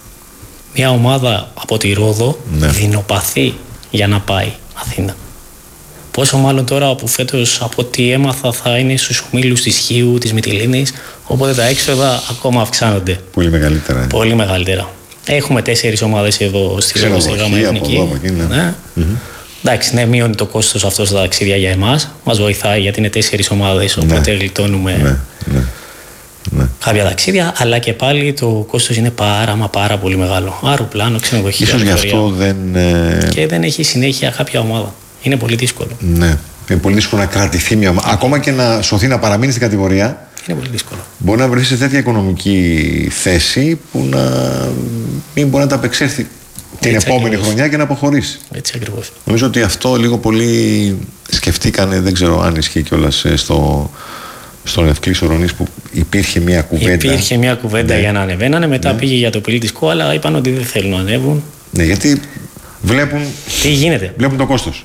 Μια ομάδα από τη Ρόδο ναι. δεινοπαθεί για να πάει Αθήνα. Πόσο μάλλον τώρα που φέτος από ό,τι έμαθα θα είναι στους ομίλους της Χίου, της Μυτιλήνης, οπότε τα έξοδα ακόμα αυξάνονται. Πολύ μεγαλύτερα. Πολύ μεγαλύτερα. Έχουμε τέσσερις ομάδες εδώ στη Γάμα Εθνική. Ναι. Ναι. Mm-hmm. Εντάξει, ναι, μειώνει το κόστος αυτό στα ταξίδια για εμάς. Μας βοηθάει γιατί είναι τέσσερις ομάδες, οπότε ναι. γλιτώνουμε ναι. Ναι. Ναι. κάποια ταξίδια, αλλά και πάλι το κόστος είναι πάρα μα πάρα πολύ μεγάλο. Αεροπλάνο, ξενοδοχείο. Ίσως γι' αυτό δεν. Και δεν έχει συνέχεια κάποια ομάδα. Είναι πολύ δύσκολο. Ναι. Είναι πολύ δύσκολο να κρατηθεί μια ομάδα. Ακόμα και να σωθεί να παραμείνει στην κατηγορία. Είναι πολύ δύσκολο. Μπορεί να βρεθεί σε τέτοια οικονομική θέση που να μην μπορεί να τα απεξέλθει την Έτσι επόμενη ακριβώς. χρονιά και να αποχωρήσει. Έτσι ακριβώς. Νομίζω ότι αυτό λίγο πολύ σκεφτήκανε, δεν ξέρω αν ισχύει κιόλας στο, στον Ευκλής Ορονής που υπήρχε μια κουβέντα. Υπήρχε μια κουβέντα ναι. για να ανεβαίνανε, μετά ναι. πήγε για το πολιτικό, αλλά είπαν ότι δεν θέλουν να ανέβουν. Ναι, γιατί βλέπουν, τι γίνεται. βλέπουν το κόστος.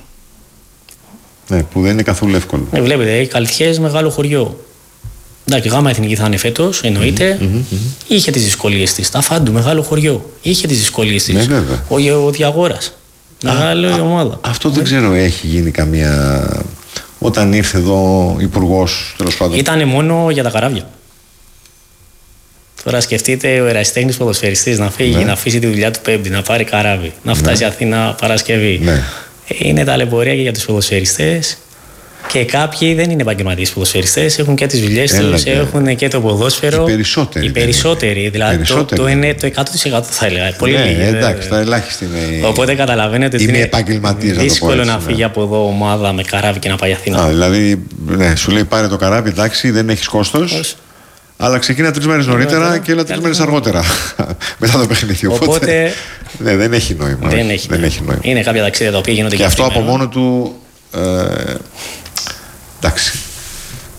Ναι, που δεν είναι καθόλου εύκολο. Ναι, βλέπετε, οι Καλυθιές μεγάλο χωριό. Εντάξει, Γάμα Εθνική θα είναι φέτος, εννοείται. Mm-hmm, mm-hmm. Είχε τις δυσκολίες της. Τα Φάντου, μεγάλο χωριό. Είχε τις δυσκολίες της. Ναι, βέβαια. Ο, ο Διαγόρας. Μεγάλη ομάδα. Αυτό δεν ξέρω, έχει γίνει καμία. Όταν ήρθε εδώ υπουργός, τέλος πάντων. Ήτανε μόνο για τα καράβια. Τώρα σκεφτείτε ο ερασιτέχνης ποδοσφαιριστής να φύγει, ναι. να αφήσει τη δουλειά του Πέμπτη, να πάρει καράβι, να φτάσει ναι. Αθήνα Παρασκευή. Ναι. Είναι ταλαιπωρία και για τους ποδοσφαιριστές. Και κάποιοι δεν είναι επαγγελματίες ποδοσφαιριστές, έχουν και τις δουλειές τους, έχουν και το ποδόσφαιρο. Οι περισσότεροι. Οι περισσότεροι, δηλαδή περισσότεροι. Το, το είναι το εκατό τοις εκατό θα έλεγα. Πολύ ναι, λίγοι. Εντάξει, τα ελάχιστη είναι. Οπότε καταλαβαίνετε ότι είναι δύσκολο να, να φύγει ναι. από εδώ ομάδα με καράβι και να πάει Αθήνα. Α, δηλαδή, ναι, σου λέει πάρε το καράβι, εντάξει, δεν έχει κόστος. Αλλά ξεκίνα τρεις μέρες νωρίτερα και έλα τρεις μέρες αργότερα. Μετά το παιχνίδι. Οπότε. Ναι, δεν έχει νόημα. Δεν έχει, δεν έχει νόημα. Είναι κάποια ταξίδια τα οποία γίνονται και αυτό από μόνο του. Ε, εντάξει.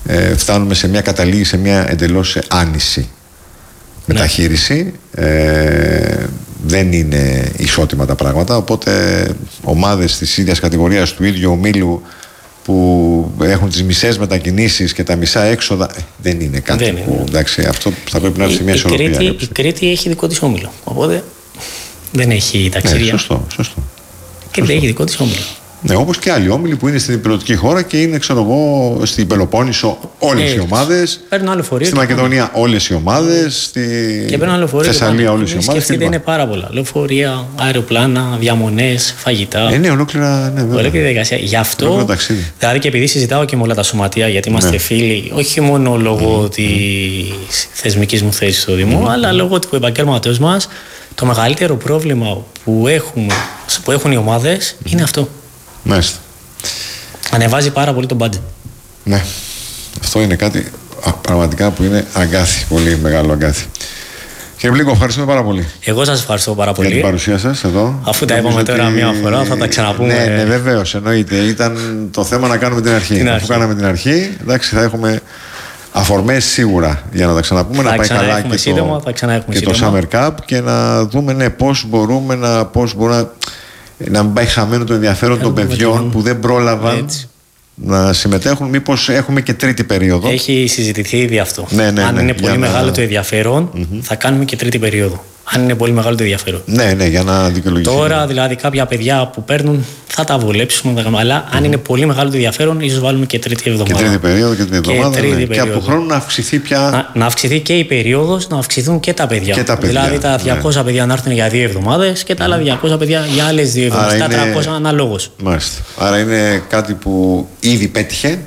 ε, φτάνουμε σε μια καταλήγει σε μια εντελώς άνηση μεταχείριση. Ε, δεν είναι ισότιμα τα πράγματα, οπότε ομάδες της ίδιας κατηγορίας του ίδιου ομίλου που έχουν τις μισές μετακινήσεις και τα μισά έξοδα, δεν είναι κάτι δεν που, είναι. Εντάξει, αυτό θα πρέπει να έρθει σε μια ισορροπία. Η, η Κρήτη έχει δικό της όμιλο, οπότε δεν έχει ταξίδια. Ναι, σωστό, σωστό. Και δεν έχει δικό της όμιλο. Ναι, όπως και άλλοι όμιλοι που είναι στην υπηρετική χώρα και είναι, ξέρω εγώ, στην Πελοπόννησο όλες οι ομάδες. Παίρνουν άλλο φορείο. Στη Μακεδονία όλες οι ομάδες. Στη Θεσσαλία όλες οι ομάδες. Σκεφτείτε, είναι πάρα πολλά. Λεωφορεία, αεροπλάνα, διαμονές, φαγητά. Ε, ναι, ολόκληρα. Ναι, ολόκληρη διαδικασία. Γι' αυτό. Δηλαδή και επειδή συζητάω και με όλα τα σωματεία, γιατί είμαστε ναι. φίλοι, όχι μόνο λόγω mm. της θεσμικής μου θέσης στο Δήμο, mm. αλλά λόγω του επαγγέλματος μας, το μεγαλύτερο πρόβλημα που, έχουμε, που έχουν οι ομάδες mm. είναι αυτό. Μάλιστα. Ανεβάζει πάρα πολύ το budget. Ναι. Αυτό είναι κάτι α, πραγματικά που είναι αγκάθι. Πολύ μεγάλο αγκάθι. Κύριε Μπλίκο, ευχαριστούμε πάρα πολύ. Εγώ σας ευχαριστώ πάρα πολύ. Για την παρουσία σας εδώ. Αφού τα είπαμε τώρα ότι... μία φορά, θα τα ξαναπούμε. Ναι, ναι, βεβαίως. Εννοείται. Ήταν το θέμα να κάνουμε την αρχή. Την Αφού αρχή. κάναμε την αρχή, εντάξει, θα έχουμε αφορμές σίγουρα για να τα ξαναπούμε. Θα να πάει καλά και, σύντομα, το, και το Summer Cup και να δούμε ναι, πώς μπορούμε να. Πώς μπορούμε να να μην πάει χαμένο το ενδιαφέρον των παιδιών που δεν πρόλαβαν έτσι. να συμμετέχουν. Μήπως έχουμε και τρίτη περίοδο. Έχει συζητηθεί ήδη αυτό. Ναι, ναι, Αν ναι, είναι πολύ να... μεγάλο το ενδιαφέρον, mm-hmm. θα κάνουμε και τρίτη περίοδο. Αν είναι πολύ μεγάλο το ενδιαφέρον. Ναι, ναι, για να δικαιολογηθεί. Τώρα δηλαδή κάποια παιδιά που παίρνουν θα τα βολέψουμε. Αλλά mm-hmm. αν είναι πολύ μεγάλο το ενδιαφέρον, ίσως βάλουμε και τρίτη εβδομάδα. Και τρίτη περίοδο και τρίτη εβδομάδα. Και, ναι. και από τον χρόνο να αυξηθεί πια. Να, να αυξηθεί και η περίοδος, να αυξηθούν και τα παιδιά. Και τα παιδιά δηλαδή τα διακόσια ναι. παιδιά να έρθουν για δύο εβδομάδες και τα άλλα διακόσια παιδιά για άλλες δύο εβδομάδες. Τα τριακόσια αναλόγως. Μάλιστα. Άρα είναι κάτι που ήδη πέτυχε.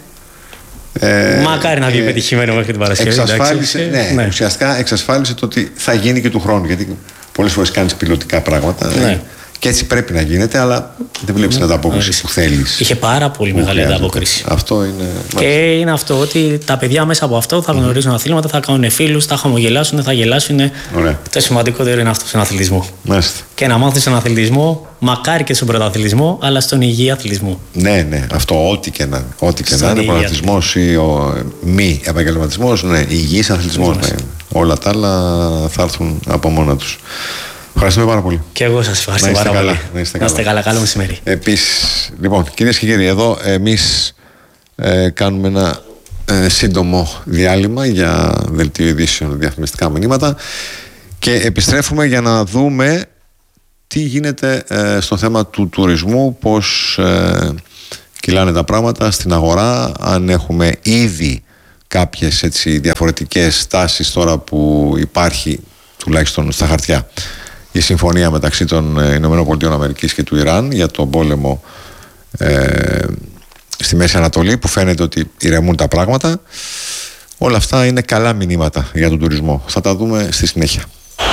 Ε, Μακάρι να βγει ε, πετυχημένο μέχρι την Παρασκευή. Εξασφάλισε, ναι, ναι. Ουσιαστικά εξασφάλισε το ότι θα γίνει και του χρόνου. Γιατί πολλές φορές κάνεις πιλωτικά πράγματα. Ναι. Ε, και έτσι πρέπει να γίνεται, αλλά δεν βλέπεις ναι. την ανταπόκριση που θέλεις. Είχε πάρα πολύ μεγάλη ανταπόκριση. Αυτό είναι. Και είναι αυτό ότι τα παιδιά μέσα από αυτό θα γνωρίζουν mm-hmm. αθλήματα, θα κάνουν φίλους, θα χαμογελάσουν, θα γελάσουν. Ωραία. Το σημαντικότερο είναι αυτό στον αθλητισμό. Μάλιστα. Και να μάθει στον αθλητισμό, μακάρι και στον πρωταθλητισμό, αλλά στον υγιή αθλητισμό. Ναι, ναι, αυτό ό,τι και να, ό,τι και να είναι, πρωταθλητισμός ή ο μη επαγγελματισμός, ναι, υγιής αθλητισμός. Ναι. Όλα τα άλλα θα έρθουν από μόνα τους. Ευχαριστούμε πάρα πολύ. Και εγώ σας ευχαριστώ πάρα καλά, πολύ. Να είστε καλά. Να είστε καλά, καλό μεσημέρι. Επίσης, λοιπόν, κυρίες και κύριοι, εδώ εμείς ε, κάνουμε ένα ε, σύντομο διάλειμμα για δελτίο ειδήσεων, διαφημιστικά μηνύματα και επιστρέφουμε για να δούμε τι γίνεται ε, στο θέμα του τουρισμού, πώς ε, κυλάνε τα πράγματα στην αγορά, αν έχουμε ήδη κάποιες έτσι, διαφορετικές τάσεις τώρα που υπάρχει τουλάχιστον στα χαρτιά η συμφωνία μεταξύ των ΗΠΑ και του Ιράν για τον πόλεμο ε, στη Μέση Ανατολή, που φαίνεται ότι ηρεμούν τα πράγματα. Όλα αυτά είναι καλά μηνύματα για τον τουρισμό. Θα τα δούμε στη συνέχεια.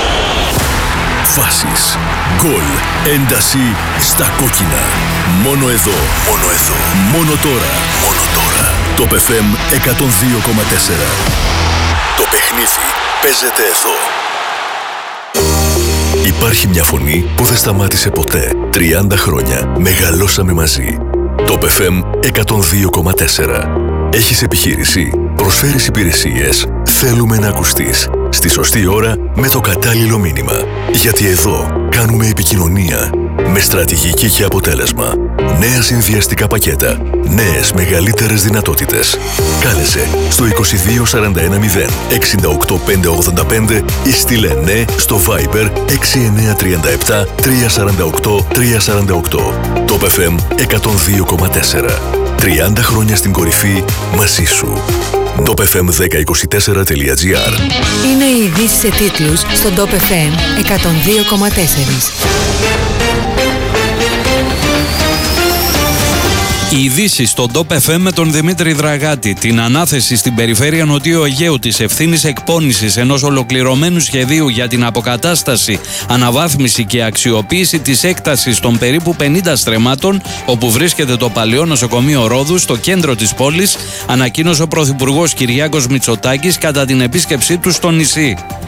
Φάσεις, γκολ, ένταση στα κόκκινα. Μόνο εδώ, μόνο εδώ, μόνο τώρα, μόνο τώρα. Το εφ εμ εκατόν δύο κόμμα τέσσερα. Το παιχνίδι παίζεται εδώ. Υπάρχει μια φωνή που δεν σταμάτησε ποτέ. τριάντα χρόνια μεγαλώσαμε μαζί. Το εφ εμ εκατόν δύο κόμμα τέσσερα. Έχεις επιχείρηση, προσφέρεις υπηρεσίες. Θέλουμε να ακουστείς. Στη σωστή ώρα με το κατάλληλο μήνυμα. Γιατί εδώ κάνουμε επικοινωνία με στρατηγική και αποτέλεσμα. Νέα συνδυαστικά πακέτα. Νέες μεγαλύτερες δυνατότητες. Κάλεσε στο είκοσι δύο σαράντα ένα μηδέν εξήντα οκτώ πεντακόσια ογδόντα πέντε ή στείλε ναι στο Viber έξι εννιά τρία επτά τρία τέσσερα οκτώ τρία τέσσερα οκτώ. Το εφ εμ εκατόν δύο κόμμα τέσσερα. τριάντα χρόνια στην κορυφή μαζί σου. top εφ εμ δέκα είκοσι τέσσερα τελεία τζι άρ. Είναι οι ειδήσεις σε τίτλους στον top εφ εμ εκατόν δύο κόμμα τέσσερα. Οι ειδήσεις στον top εφ εμ με τον Δημήτρη Δραγάτη. Την ανάθεση στην περιφέρεια Νοτιού Αιγαίου της ευθύνης εκπόνησης ενός ολοκληρωμένου σχεδίου για την αποκατάσταση, αναβάθμιση και αξιοποίηση της έκτασης των περίπου πενήντα στρεμμάτων όπου βρίσκεται το παλαιό νοσοκομείο Ρόδου στο κέντρο της πόλης, ανακοίνωσε ο Πρωθυπουργός Κυριάκος Μητσοτάκης κατά την επίσκεψή του στο νησί.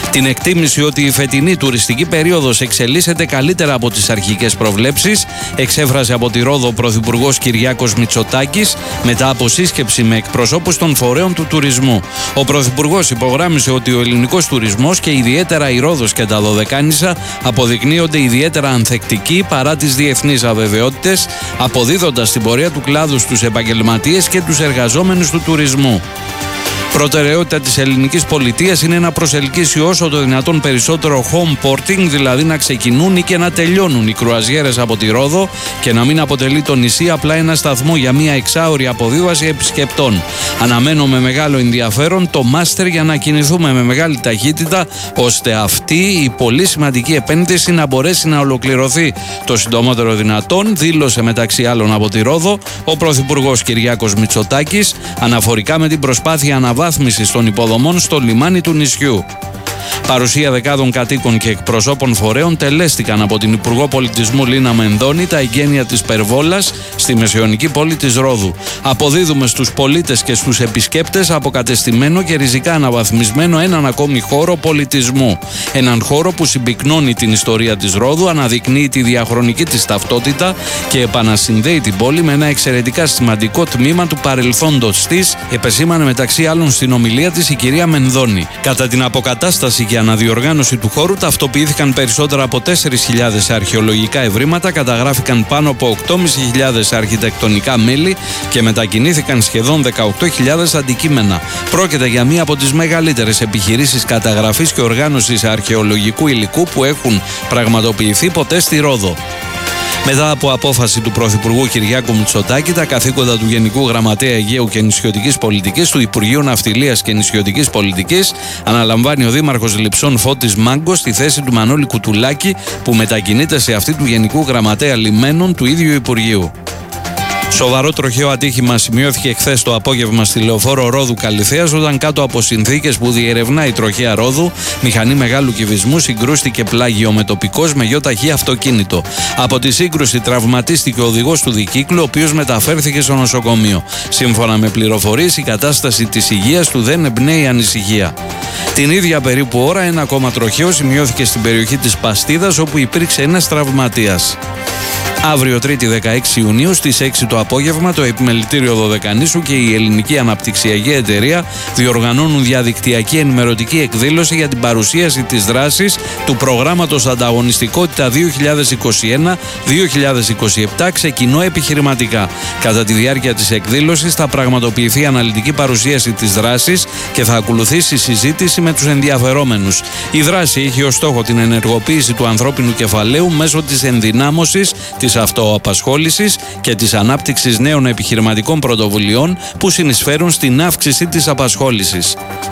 Την εκτίμηση ότι η φετινή τουριστική περίοδος εξελίσσεται καλύτερα από τις αρχικές προβλέψεις εξέφρασε από τη Ρόδο ο Πρωθυπουργός Κυριάκος Μητσοτάκης μετά από σύσκεψη με εκπροσώπους των φορέων του τουρισμού. Ο Πρωθυπουργός υπογράμμισε ότι ο ελληνικός τουρισμός και ιδιαίτερα η Ρόδος και τα Δωδεκάνησα αποδεικνύονται ιδιαίτερα ανθεκτικοί παρά τις διεθνείς αβεβαιότητες, αποδίδοντας την πορεία του κλάδου στους επαγγελματίες και τους εργαζόμενους του τουρισμού. Προτεραιότητα της ελληνικής πολιτείας είναι να προσελκύσει όσο το δυνατόν περισσότερο home porting, δηλαδή να ξεκινούν ή και να τελειώνουν οι κρουαζιέρες από τη Ρόδο και να μην αποτελεί το νησί απλά ένα σταθμό για μια εξάωρη αποβίβαση επισκεπτών. Αναμένω με μεγάλο ενδιαφέρον το μάστερ για να κινηθούμε με μεγάλη ταχύτητα ώστε αυτή η πολύ σημαντική επένδυση να μπορέσει να ολοκληρωθεί το συντομότερο δυνατόν, δήλωσε μεταξύ άλλων από τη Ρόδο ο Πρωθυπουργός Κυριάκος Μητσοτάκης αναφορικά με την προσπάθεια αναβάθμισης των υποδομών στο λιμάνι του νησιού. Παρουσία δεκάδων κατοίκων και εκπροσώπων φορέων τελέστηκαν από την Υπουργό Πολιτισμού Λίνα Μενδώνη τα εγγένεια της Περβόλας στη μεσαιωνική πόλη της Ρόδου. Αποδίδουμε στους πολίτες και στους επισκέπτες αποκατεστημένο και ριζικά αναβαθμισμένο έναν ακόμη χώρο πολιτισμού. Έναν χώρο που συμπυκνώνει την ιστορία της Ρόδου, αναδεικνύει τη διαχρονική της ταυτότητα και επανασυνδέει την πόλη με ένα εξαιρετικά σημαντικό τμήμα του παρελθόντος της, επεσήμανε μεταξύ άλλων στην ομιλία της η κυρία Μενδώνη. Κατά την αποκατάσταση και αναδιοργάνωση του χώρου ταυτοποιήθηκαν περισσότερα από τέσσερις χιλιάδες αρχαιολογικά ευρήματα, καταγράφηκαν πάνω από οκτώ χιλιάδες πεντακόσια αρχιτεκτονικά μέλη και μετακινήθηκαν σχεδόν δεκαοκτώ χιλιάδες αντικείμενα. Πρόκειται για μία από τις μεγαλύτερες επιχειρήσεις καταγραφής και οργάνωσης αρχαιολογικού υλικού που έχουν πραγματοποιηθεί ποτέ στη Ρόδο. Μετά από απόφαση του Πρωθυπουργού Κυριάκου Μητσοτάκη, τα καθήκοντα του Γενικού Γραμματέα Αιγαίου και Νησιωτικής Πολιτικής του Υπουργείου Ναυτιλίας και Νησιωτικής Πολιτικής αναλαμβάνει ο Δήμαρχος Λειψών Φώτης Μάγκος στη θέση του Μανώλη Κουτουλάκη, που μετακινείται σε αυτή του Γενικού Γραμματέα Λιμένων του ίδιου Υπουργείου. Σοβαρό τροχαίο ατύχημα σημειώθηκε χθες το απόγευμα στη λεωφόρο Ρόδου Καλιθέας, όταν κάτω από συνθήκες που διερευνά η τροχαία Ρόδου, μηχανή μεγάλου κυβισμού συγκρούστηκε πλάγιο με τοπικός με γιοταχή αυτοκίνητο. Από τη σύγκρουση τραυματίστηκε ο οδηγός του δικύκλου, ο οποίος μεταφέρθηκε στο νοσοκομείο. Σύμφωνα με πληροφορίες, η κατάσταση της υγείας του δεν εμπνέει ανησυχία. Την ίδια περίπου ώρα, ένα ακόμα τροχαίο σημειώθηκε στην περιοχή της Παστίδας, όπου υπήρξε ένας τραυματίας. Αύριο Τρίτη δεκαέξι Ιουνίου στις έξι το απόγευμα το Επιμελητήριο Δωδεκανήσου και η Ελληνική Αναπτυξιακή Εταιρεία διοργανώνουν διαδικτυακή ενημερωτική εκδήλωση για την παρουσίαση της δράσης του προγράμματος Ανταγωνιστικότητα δύο χιλιάδες είκοσι ένα δύο χιλιάδες είκοσι επτά ξεκινώ επιχειρηματικά. Κατά τη διάρκεια της εκδήλωσης θα πραγματοποιηθεί αναλυτική παρουσίαση της δράσης και θα ακολουθήσει συζήτηση με τους ενδιαφερόμενους. Η δράση έχει ως στόχο την ενεργοποίηση του ανθρώπινου κεφαλαίου μέσω της ενδυνάμωσης της αυτοαπασχόλησης και της ανάπτυξης νέων επιχειρηματικών πρωτοβουλειών που συνεισφέρουν στην αύξηση της απασχόλησης.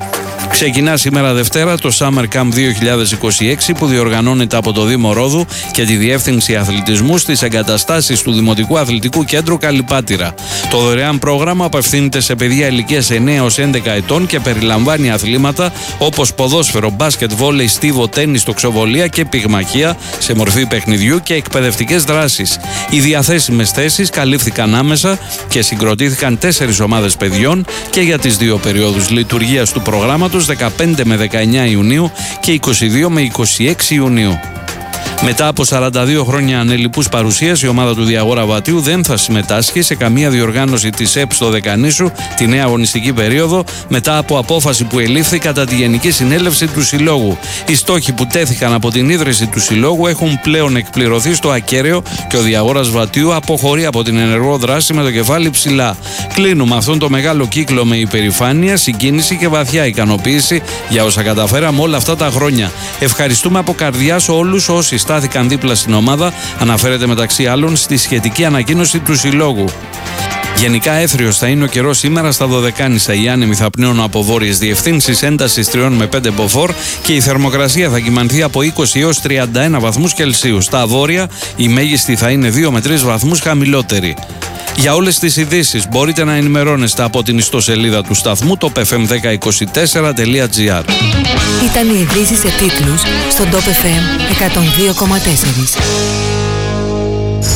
Ξεκινά σήμερα Δευτέρα το Summer Camp δύο χιλιάδες είκοσι έξι που διοργανώνεται από το Δήμο Ρόδου και τη Διεύθυνση Αθλητισμού στις εγκαταστάσεις του Δημοτικού Αθλητικού Κέντρου Καλυπάτηρα. Το δωρεάν πρόγραμμα απευθύνεται σε παιδιά ηλικίας εννέα έως έντεκα ετών και περιλαμβάνει αθλήματα όπως ποδόσφαιρο, μπάσκετ, βόλεϊ, στίβο, τένις, τοξοβολία και πυγμαχία σε μορφή παιχνιδιού και εκπαιδευτικές δράσεις. Οι διαθέσιμες θέσεις καλύφθηκαν άμεσα και συγκροτήθηκαν τέσσερις ομάδες παιδιών και για τις δύο περιόδους λειτουργίας του προγράμματος, δεκαπέντε με δεκαεννέα Ιουνίου και είκοσι δύο με είκοσι έξι Ιουνίου. Μετά από σαράντα δύο χρόνια ανελειπούς παρουσίας, η ομάδα του Διαγόρα Βατίου δεν θα συμμετάσχει σε καμία διοργάνωση της ΕΠ στο Δεκανήσου τη νέα αγωνιστική περίοδο, μετά από απόφαση που ελήφθη κατά τη Γενική Συνέλευση του Συλλόγου. Οι στόχοι που τέθηκαν από την ίδρυση του Συλλόγου έχουν πλέον εκπληρωθεί στο ακέραιο και ο Διαγόρας Βατίου αποχωρεί από την ενεργό δράση με το κεφάλι ψηλά. Κλείνουμε αυτόν το μεγάλο κύκλο με υπερηφάνεια, συγκίνηση και βαθιά ικανοποίηση για όσα καταφέραμε όλα αυτά τα χρόνια. Ευχαριστούμε από καρδιάς όλους όσοι στάθηκαν δίπλα στην ομάδα, αναφέρεται μεταξύ άλλων στη σχετική ανακοίνωση του Συλλόγου. Γενικά έθριος θα είναι ο καιρός σήμερα στα Δωδεκάνησα. Οι άνεμοι θα πνέουν από βόρειες διευθύνσεις έντασης τρία με πέντε μποφόρ και η θερμοκρασία θα κυμανθεί από είκοσι έως τριάντα ένα βαθμούς Κελσίου. Στα βόρεια η μέγιστη θα είναι δύο με τρεις βαθμούς χαμηλότερη. Για όλες τις ειδήσεις μπορείτε να ενημερώνεστε από την ιστοσελίδα του σταθμού το πι εφ εμ δέκα είκοσι τέσσερα τελεία τζι άρ. Ήταν οι ειδήσεις σε τίτλους στον Top εφ εμ εκατόν δύο κόμμα τέσσερα.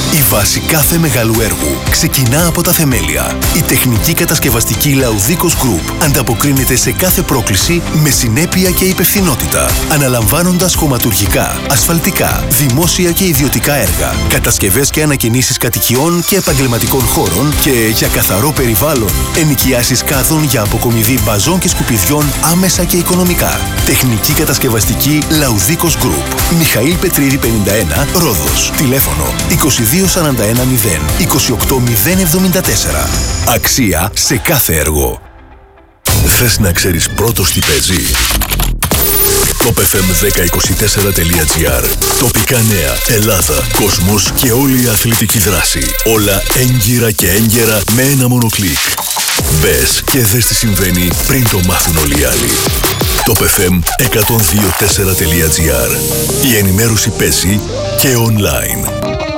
Η βάση κάθε μεγάλου έργου ξεκινά από τα θεμέλια. Η τεχνική κατασκευαστική Laudicos Group ανταποκρίνεται σε κάθε πρόκληση με συνέπεια και υπευθυνότητα, αναλαμβάνοντας χωματουργικά, ασφαλτικά, δημόσια και ιδιωτικά έργα, κατασκευές και ανακαινήσεις κατοικιών και επαγγελματικών χώρων και για καθαρό περιβάλλον, ενοικιάσεις κάδων για αποκομιδή μπαζών και σκουπιδιών άμεσα και οικονομικά. Τεχνική κατασκευαστική Laudicos Group. Μιχαήλ Πετρίδη πενήντα ένα, Ρόδος. Τηλέφωνο είκοσι δύο σαράντα ένα μηδέν είκοσι οκτώ μηδέν εβδομήντα τέσσερα. Αξία σε κάθε έργο. Θες να ξέρεις πρώτος τι παίζει? top f m δέκα είκοσι τέσσερα τελεία gr. Τοπικά νέα, Ελλάδα, κόσμος και όλη η αθλητική δράση. Όλα έγκυρα και έγκαιρα με ένα μόνο κλικ. Μπες και δες τι συμβαίνει πριν το μάθουν όλοι οι άλλοι. top f m εκατόν δύο τέσσερα τελεία gr. Η ενημέρωση παίζει και online.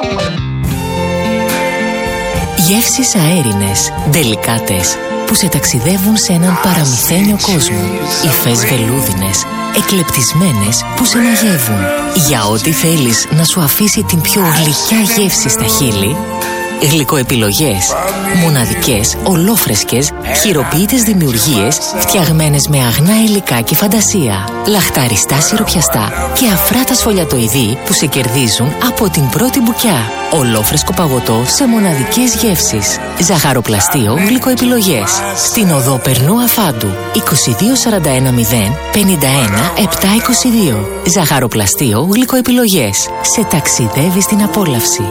Γεύσεις αέρινες, ντελικάτες, που σε ταξιδεύουν σε έναν παραμυθένιο κόσμο. Υφές βελούδινες, εκλεπτισμένες που σε μαγεύουν. Για ό,τι θέλεις να σου αφήσει την πιο γλυκιά γεύση στα χείλη, γλυκοεπιλογές. Μοναδικές, ολόφρεσκες, χειροποίητες δημιουργίες φτιαγμένες με αγνά υλικά και φαντασία. Λαχταριστά σιροπιαστά και αφράτα σφολιατοειδή που σε κερδίζουν από την πρώτη μπουκιά. Ολόφρεσκο παγωτό σε μοναδικές γεύσεις. Ζαχαροπλαστείο γλυκοεπιλογές. Στην οδό Περνού Αφάντου είκοσι δύο σαράντα ένα μηδέν πενήντα ένα επτακόσια είκοσι δύο. Ζαχαροπλαστείο γλυκοεπιλογές. Σε ταξιδεύει στην απόλαυση.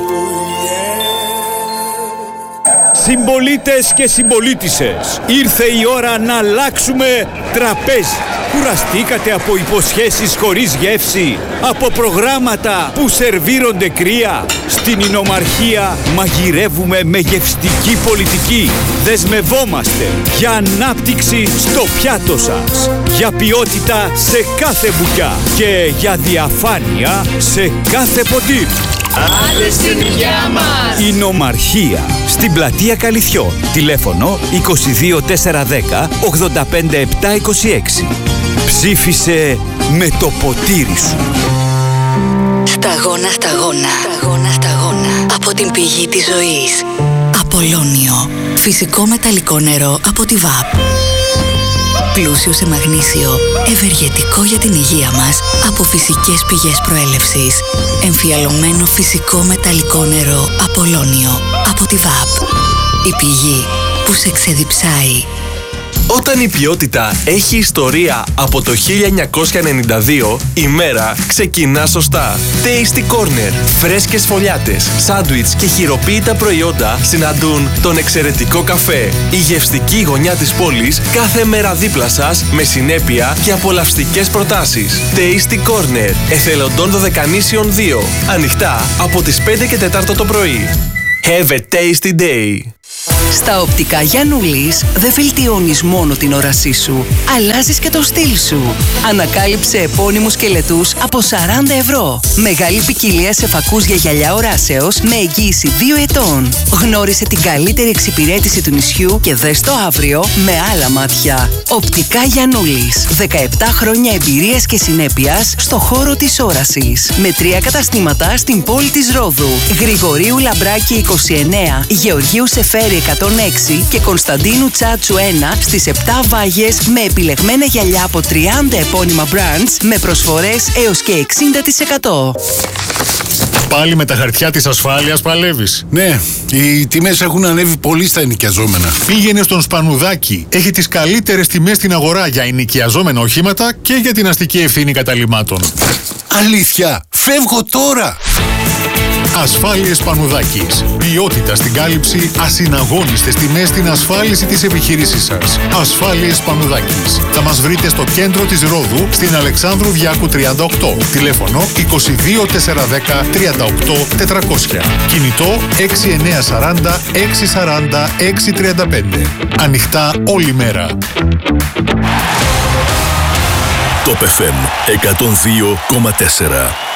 Συμπολίτες και συμπολίτισσες, ήρθε η ώρα να αλλάξουμε τραπέζι. Κουραστήκατε από υποσχέσεις χωρίς γεύση, από προγράμματα που σερβίρονται κρύα? Στην Ινομαρχία μαγειρεύουμε με γευστική πολιτική. Δεσμευόμαστε για ανάπτυξη στο πιάτο σας, για ποιότητα σε κάθε μπουκιά και για διαφάνεια σε κάθε ποτήρι. Άντε στην υγεία μας! Ινομαρχία, στην πλατεία Καλυθιών. Τηλέφωνο είκοσι δύο τετρακόσια δέκα ογδόντα πέντε επτακόσια είκοσι έξι. Ψήφισε με το ποτήρι σου. Σταγόνα, σταγόνα, σταγόνα, σταγόνα. Από την πηγή της ζωής. Απολώνιο. Φυσικό μεταλλικό νερό από τη ΒΑΠ. Πλούσιο σε μαγνήσιο, ευεργετικό για την υγεία μας από φυσικές πηγές προέλευσης. Εμφιαλωμένο φυσικό μεταλλικό νερό Απολώνιο από τη ΒΑΠ. Η πηγή που σε ξεδιψάει. Όταν η ποιότητα έχει ιστορία από το χίλια εννιακόσια ενενήντα δύο, η μέρα ξεκινά σωστά. Tasty Corner. Φρέσκες φωλιάτες, σάντουιτς και χειροποίητα προϊόντα συναντούν τον εξαιρετικό καφέ. Η γευστική γωνιά της πόλης κάθε μέρα δίπλα σας με συνέπεια και απολαυστικές προτάσεις. Tasty Corner. Εθελοντών Δωδεκανήσιων δύο. Ανοιχτά από τις πέντε και τέσσερα το πρωί. Have a tasty day. Στα οπτικά Γιαννούλης δεν βελτιώνεις μόνο την όρασή σου, αλλάζεις και το στυλ σου. Ανακάλυψε επώνυμους σκελετούς από σαράντα ευρώ. Μεγάλη ποικιλία σε φακούς για γυαλιά οράσεως με εγγύηση δύο ετών. Γνώρισε την καλύτερη εξυπηρέτηση του νησιού και δες το αύριο με άλλα μάτια. Οπτικά Γιαννούλης. δεκαεπτά χρόνια εμπειρίας και συνέπειας στο χώρο της όρασης. Με τρία καταστήματα στην πόλη της Ρόδου. Γρηγορίου Λαμπράκη είκοσι εννέα, Γεωργίου Σεφέρη εκατόν έξι και Κωνσταντίνου Τσάτσου ένα στις επτά Βάγες με επιλεγμένα γυαλιά από τριάντα επώνυμα brands με προσφορές έως και εξήντα τοις εκατό. Πάλι με τα χαρτιά της ασφάλειας παλεύεις? Ναι, οι τιμές έχουν ανέβει πολύ στα ενοικιαζόμενα. Πήγαινε στον Σπανουδάκη. Έχει τις καλύτερες τιμές στην αγορά για ενοικιαζόμενα οχήματα και για την αστική ευθύνη καταλυμάτων. Αλήθεια, φεύγω τώρα! Ασφάλειες Σπανουδάκης. Ποιότητα στην κάλυψη, ασυναγώνιστες τιμές στην ασφάλιση της επιχείρησής σας. Ασφάλειες Σπανουδάκης. Θα μας βρείτε στο κέντρο της Ρόδου, στην Αλεξάνδρου Διάκου τριάντα οκτώ. Τηλέφωνο είκοσι δύο τετρακόσια δέκα τριάντα οκτώ τετρακόσια. Κινητό έξι εννιά σαράντα έξι σαράντα έξι τριάντα πέντε. Ανοιχτά όλη μέρα. top εφ εμ εκατόν δύο κόμμα τέσσερα.